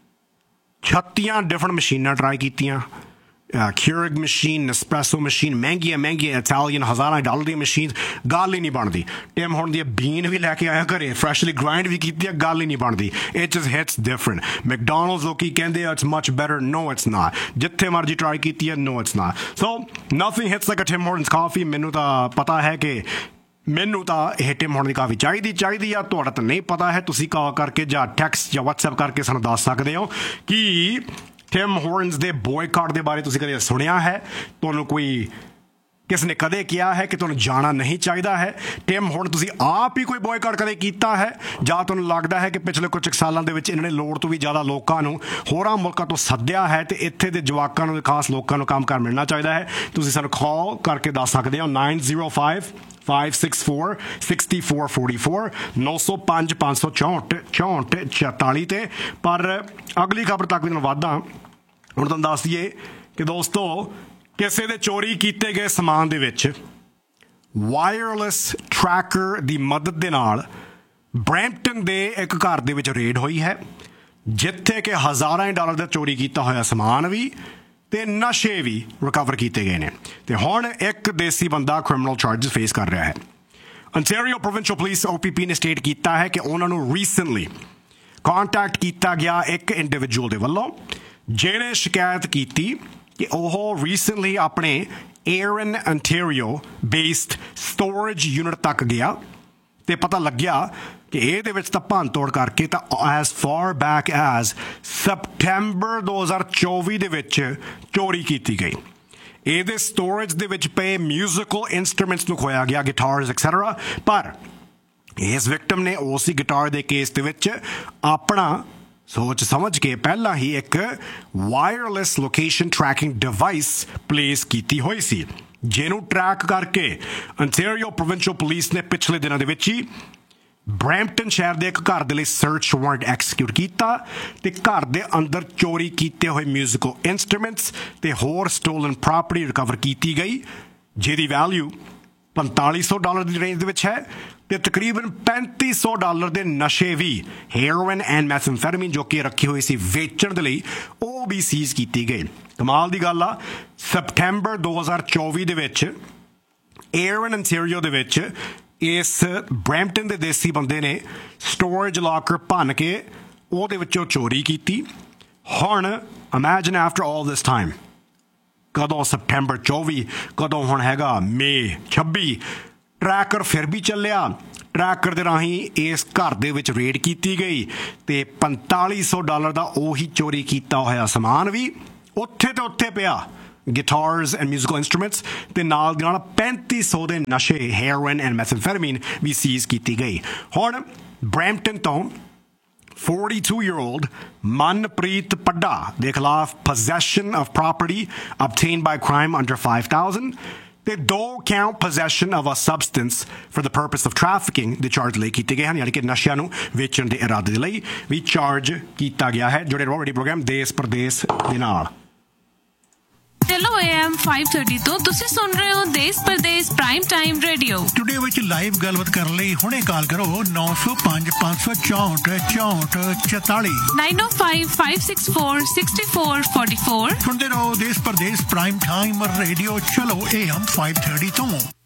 ਛੱਤੀਆਂ ਡਿਫਰੈਂਟ ਮਸ਼ੀਨਾਂ ਟਰਾਈ ਕੀਤੀਆਂ, ਕਿਊਰਿਗ ਮਸ਼ੀਨ, ਨੈਸਪ੍ਰੈਸੋ ਮਸ਼ੀਨ, ਮਹਿੰਗੀਆਂ ਮਹਿੰਗੀਆਂ ਇਟਾਲੀਅਨ ਹਜ਼ਾਰਾਂ ਡਾਲਰ ਦੀਆਂ ਮਸ਼ੀਨ, ਗੱਲ ਹੀ ਨਹੀਂ ਬਣਦੀ। ਟਿਮ ਹਾਰਟਨ ਦੀਆਂ ਬੀਨ ਵੀ ਲੈ ਕੇ ਆਇਆ ਘਰੇ, ਫਰੈਸ਼ਲੀ ਗ੍ਰਾਈਂਡ ਵੀ ਕੀਤੀ ਆ, ਗੱਲ ਹੀ ਨਹੀਂ ਬਣਦੀ। It just hits different. McDonald's ਲੋਕੀ ਕਹਿੰਦੇ ਆ it's much better, no it's not. ਜਿੱਥੇ ਮਰਜੀ ਟਰਾਈ ਕੀਤੀ ਹੈ, ਨੋ it's not. So nothing hits like a Tim ਹਾਰਟਨਸ ਕਾਫੀ। ਮੈਨੂੰ ਤਾਂ ਪਤਾ ਹੈ ਕਿ ਮੈਨੂੰ ਤਾਂ ਇਹ ਟਿਮ ਹਾਰਟਨ ਦੀ ਕਾਫੀ ਚਾਹੀਦੀ ਚਾਹੀਦੀ ਆ। ਤੁਹਾਡਾ ਤਾਂ ਨਹੀਂ ਪਤਾ ਹੈ, ਤੁਸੀਂ ਕਾਲ ਕਰਕੇ ਜਾਂ ਟੈਕਸਟ ਜਾਂ ਵਟਸਐਪ ਕਰਕੇ ਸਾਨੂੰ ਦੱਸ ਸਕਦੇ ਹੋ ਕਿ ਟਿਮ ਹਾਰਟਨਸ ਦੇ ਬੋਇਕਾਟ ਦੇ ਬਾਰੇ ਤੁਸੀਂ ਕਦੇ ਸੁਣਿਆ ਹੈ? ਤੁਹਾਨੂੰ ਕੋਈ ਕਿਸ ਨੇ ਕਦੇ ਕਿਹਾ ਹੈ ਕਿ ਤੁਹਾਨੂੰ ਜਾਣਾ ਨਹੀਂ ਚਾਹੀਦਾ ਹੈ? ਟਿਮ ਹਾਰਟਨ ਤੁਸੀਂ ਆਪ ਹੀ ਕੋਈ ਬੋਇਕਾਟ ਕਦੇ ਕੀਤਾ ਹੈ? ਜਾਂ ਤੁਹਾਨੂੰ ਲੱਗਦਾ ਹੈ ਕਿ ਪਿਛਲੇ ਕੁਝ ਸਾਲਾਂ ਦੇ ਵਿੱਚ ਇਹਨਾਂ ਨੇ ਲੋੜ ਤੋਂ ਵੀ ਜ਼ਿਆਦਾ ਲੋਕਾਂ ਨੂੰ ਹੋਰਾਂ ਮੁਲਕਾਂ ਤੋਂ ਸੱਦਿਆ ਹੈ ਤੇ ਇੱਥੇ ਦੇ ਜਵਾਕਾਂ ਨੂੰ, ਖਾਸ ਲੋਕਾਂ ਨੂੰ ਕੰਮ ਕਰ ਮਿਲਣਾ ਚਾਹੀਦਾ ਹੈ? ਤੁਸੀਂ ਸਾਨੂੰ ਕਾਲ ਕਰਕੇ ਦੱਸ ਸਕਦੇ ਹੋ nine zero five five six four six four four four ਨੌ ਸੌ ਪੰਜ ਪੰਜ ਸੌ ਚੌਂਹਠ ਚੌਂਹਠ ਚੁਤਾਲੀ ਤੇ। ਪਰ ਅਗਲੀ ਖਬਰ ਤੱਕ ਵੀ ਤੁਹਾਨੂੰ ਵਾਧਾ ਹੁਣ ਤੁਹਾਨੂੰ ਦੱਸ ਦਈਏ ਕਿ ਦੋਸਤੋ, ਕਿਸੇ ਦੇ ਚੋਰੀ ਕੀਤੇ ਗਏ ਸਮਾਨ ਦੇ ਵਿੱਚ ਵਾਇਰਲੈਸ ਟਰੈਕਰ ਦੀ ਮਦਦ ਦੇ ਨਾਲ ਬਰੈਂਪਟਨ ਦੇ ਇੱਕ ਘਰ ਦੇ ਵਿੱਚ ਰੇਡ ਹੋਈ ਹੈ, ਜਿੱਥੇ ਕਿ ਹਜ਼ਾਰਾਂ ਡਾਲਰ ਦਾ ਚੋਰੀ ਕੀਤਾ ਹੋਇਆ ਸਮਾਨ ਵੀ ਤੇ ਨਸ਼ੇ ਵੀ ਰਿਕਵਰ ਕੀਤੇ ਗਏ ਨੇ। ਤੇ ਹੁਣ ਇੱਕ ਦੇਸੀ ਬੰਦਾ ਕ੍ਰਿਮੀਨਲ ਚਾਰਜਸ ਫੇਸ ਕਰ ਰਿਹਾ ਹੈ। ਅੰਟੈਰੀਓ ਪ੍ਰੋਵਿੰਸ਼ੀਅਲ ਪੁਲਿਸ ਓ ਪੀ ਪੀ ਨੇ ਸਟੇਟ ਕੀਤਾ ਹੈ ਕਿ ਉਹਨਾਂ ਨੂੰ ਰੀਸੈਂਟਲੀ ਕੰਟੈਕਟ ਕੀਤਾ ਗਿਆ ਇੱਕ ਇੰਡੀਵਿਜੂਅਲ ਦੇ ਵੱਲੋਂ, ਜਿਹੜੇ ਸ਼ਿਕਾਇਤ ਕੀਤੀ ਕਿ ਉਹ ਰੀਸੈਂਟਲੀ ਆਪਣੇ ਏਰਨ ਅੰਟੈਰੀਓ ਬੇਸਡ ਸਟੋਰੇਜ ਯੂਨਿਟ ਤੱਕ ਗਿਆ ਤੇ ਪਤਾ ਲੱਗਿਆ ਕਿ ਇਹਦੇ ਵਿੱਚ ਤਾਂ ਭੰਨ ਤੋੜ ਕਰਕੇ ਤਾਂ as for back as September ਦੋ ਹਜ਼ਾਰ ਚੌਵੀ ਦੇ ਵਿੱਚ ਚੋਰੀ ਕੀਤੀ ਗਈ। ਇਹਦੇ ਸਟੋਰੇਜ ਦੇ ਵਿੱਚ ਪਏ ਮਿਊਜ਼ੀਕਲ ਇੰਸਟਰੂਮੈਂਟਸ ਨੂੰ ਖੋਇਆ ਗਿਆ, ਗਿਟਾਰਸ ਐਕਸੈਟਰਾ। ਪਰ ਇਸ ਵਿਕਟਮ ਨੇ ਉਸੇ ਗਿਟਾਰ ਦੇ ਕੇਸ ਦੇ ਵਿੱਚ ਆਪਣਾ ਸੋਚ ਸਮਝ ਕੇ ਪਹਿਲਾਂ ਹੀ ਇੱਕ wireless location trekking device place ਕੀਤੀ ਹੋਈ ਸੀ, ਜਿਹਨੂੰ ਟਰੈਕ ਕਰਕੇ ਅੰਟੈਰੀਓ ਪ੍ਰੋਵਿੰਸ਼ੀਅਲ ਪੁਲਿਸ ਨੇ ਪਿਛਲੇ ਦਿਨਾਂ ਦੇ ਵਿੱਚ ਹੀ ਬਰੈਂਪਟਨ ਸ਼ਹਿਰ ਦੇ ਇੱਕ ਘਰ ਦੇ ਲਈ ਸਰਚ ਵਾਰੰਟ ਐਕਸੀਕਿਊਟ ਕੀਤਾ ਤੇ ਘਰ ਦੇ ਅੰਦਰ ਚੋਰੀ ਕੀਤੇ ਹੋਏ ਮਿਊਜ਼ੀਕਲ ਇੰਸਟਰੂਮੈਂਟਸ ਤੇ ਹੋਰ ਸਟੋਲਨ ਪ੍ਰਾਪਰਟੀ ਰਿਕਵਰ ਕੀਤੀ ਗਈ, ਜਿਹਦੀ ਵੈਲਿਊ ਪੰਤਾਲੀ ਸੌ ਡਾਲਰ ਦੀ ਰੇਂਜ ਦੇ ਵਿੱਚ ਹੈ ਤੇ ਤਕਰੀਬਨ ਪੈਂਤੀ ਸੌ ਡਾਲਰ ਦੇ ਨਸ਼ੇ ਵੀ, ਹੈਰੋਇਨ ਐਂਡ ਮੈਥੈਮਫੈਟਾਮੀਨ, ਜੋ ਕਿ ਰੱਖੀ ਹੋਈ ਸੀ ਵੇਚਣ ਦੇ ਲਈ, ਉਹ ਵੀ ਸੀਜ਼ ਕੀਤੀ ਗਈ। ਕਮਾਲ ਦੀ ਗੱਲ ਆ, ਸਪਟੈਂਬਰ ਦੋ ਹਜ਼ਾਰ ਚੌਵੀ ਦੇ ਵਿੱਚ ਏਰਨ ਅੰਟੈਰੀਓ ਦੇ ਵਿੱਚ ਇਸ ਬਰੈਂਪਟਨ ਦੇ ਦੇਸੀ ਬੰਦੇ ਨੇ ਸਟੋਰੇਜ ਲਾਕਰ ਭੰਨ ਕੇ ਉਹਦੇ ਵਿੱਚੋਂ ਚੋਰੀ ਕੀਤੀ। ਹੁਣ imagine after all this time, ਕਦੋਂ ਸਪਟੈਂਬਰ ਚੌਵੀ, ਕਦੋਂ ਹੁਣ ਹੈਗਾ ਮਈ ਛੱਬੀ, ਟਰੈਕਰ ਫਿਰ ਵੀ ਚੱਲਿਆ। ਟਰੈਕਰ ਦੇ ਰਾਹੀਂ ਇਸ ਘਰ ਦੇ ਵਿੱਚ ਰੇਡ ਕੀਤੀ ਗਈ ਤੇ ਪੰਤਾਲੀ ਸੌ ਡਾਲਰ ਦਾ ਉਹੀ ਚੋਰੀ ਕੀਤਾ ਹੋਇਆ ਸਮਾਨ ਵੀ ਉੱਥੇ ਤੇ ਉੱਥੇ ਪਿਆ, ਗਿਟਾਰਸ ਐਂਡ ਮਿਊਜ਼ੀਕਲ ਇੰਸਟਰੂਮੈਂਟਸ, ਤੇ ਨਾਲ ਦੀ ਨਾਲ ਪੈਂਤੀ ਸੌ ਦੇ ਨਸ਼ੇ, ਹੈਰੋਇਨ ਐਂਡ ਮੈਥੈਮਫੈਟਾਮੀਨ ਵੀ ਸੀਜ਼ ਕੀਤੀ ਗਈ। ਹੁਣ ਬਰੈਂਪਟਨ ਤੋਂ forty-two year old Manpreet Padda ਦੇ ਖਿਲਾਫ possession of property obtained by crime under five thousand ਤੇ ਦੋ count possession of a substance for the purpose of trafficking ਦੇ ਚਾਰਜ ਲਈ ਕੀਤੇ ਗਏ ਹਨ, ਯਾਨੀ ਕਿ ਨਸ਼ਿਆਂ ਨੂੰ ਵੇਚਣ ਦੇ ਇਰਾਦੇ ਦੇ ਲਈ ਵੀ ਚਾਰਜ ਕੀਤਾ ਗਿਆ ਹੈ। ਜੁੜੇ ਰਹੋ ਰੇਡੀਓ ਪ੍ਰੋਗਰਾਮ ਦੇਸ਼ ਪ੍ਰਦੇਸ਼ ਦੇ ਨਾਲ। ਚਲੋ ਏ ਐਮ five thirty ਤੋਂ ਤੁਸੀਂ ਸੁਣ ਰਹੇ ਹੋ ਦੇਸ਼ Pradesh prime time radio. Today ਵਿੱਚ ਲਾਈਵ ਗੱਲਬਾਤ ਕਰਨ ਲਈ ਹੁਣੇ ਕਾਲ ਕਰੋ ਨੌ ਸੌ ਪੰਜ ਪੰਜ ਸੌ ਚੌਂਹਠ ਚੌਂਹਠ ਚੁਤਾਲੀ nine oh five five six four six four four four। ਸੁਣਦੇ ਰਹੋ ਦੇਸ਼ ਪ੍ਰਦੇਸ਼ ਪ੍ਰਾਈਮ ਟਾਈਮ ਰੇਡੀਓ। ਚਲੋ ਏ ਐਮ five thirty ਤੋਂ।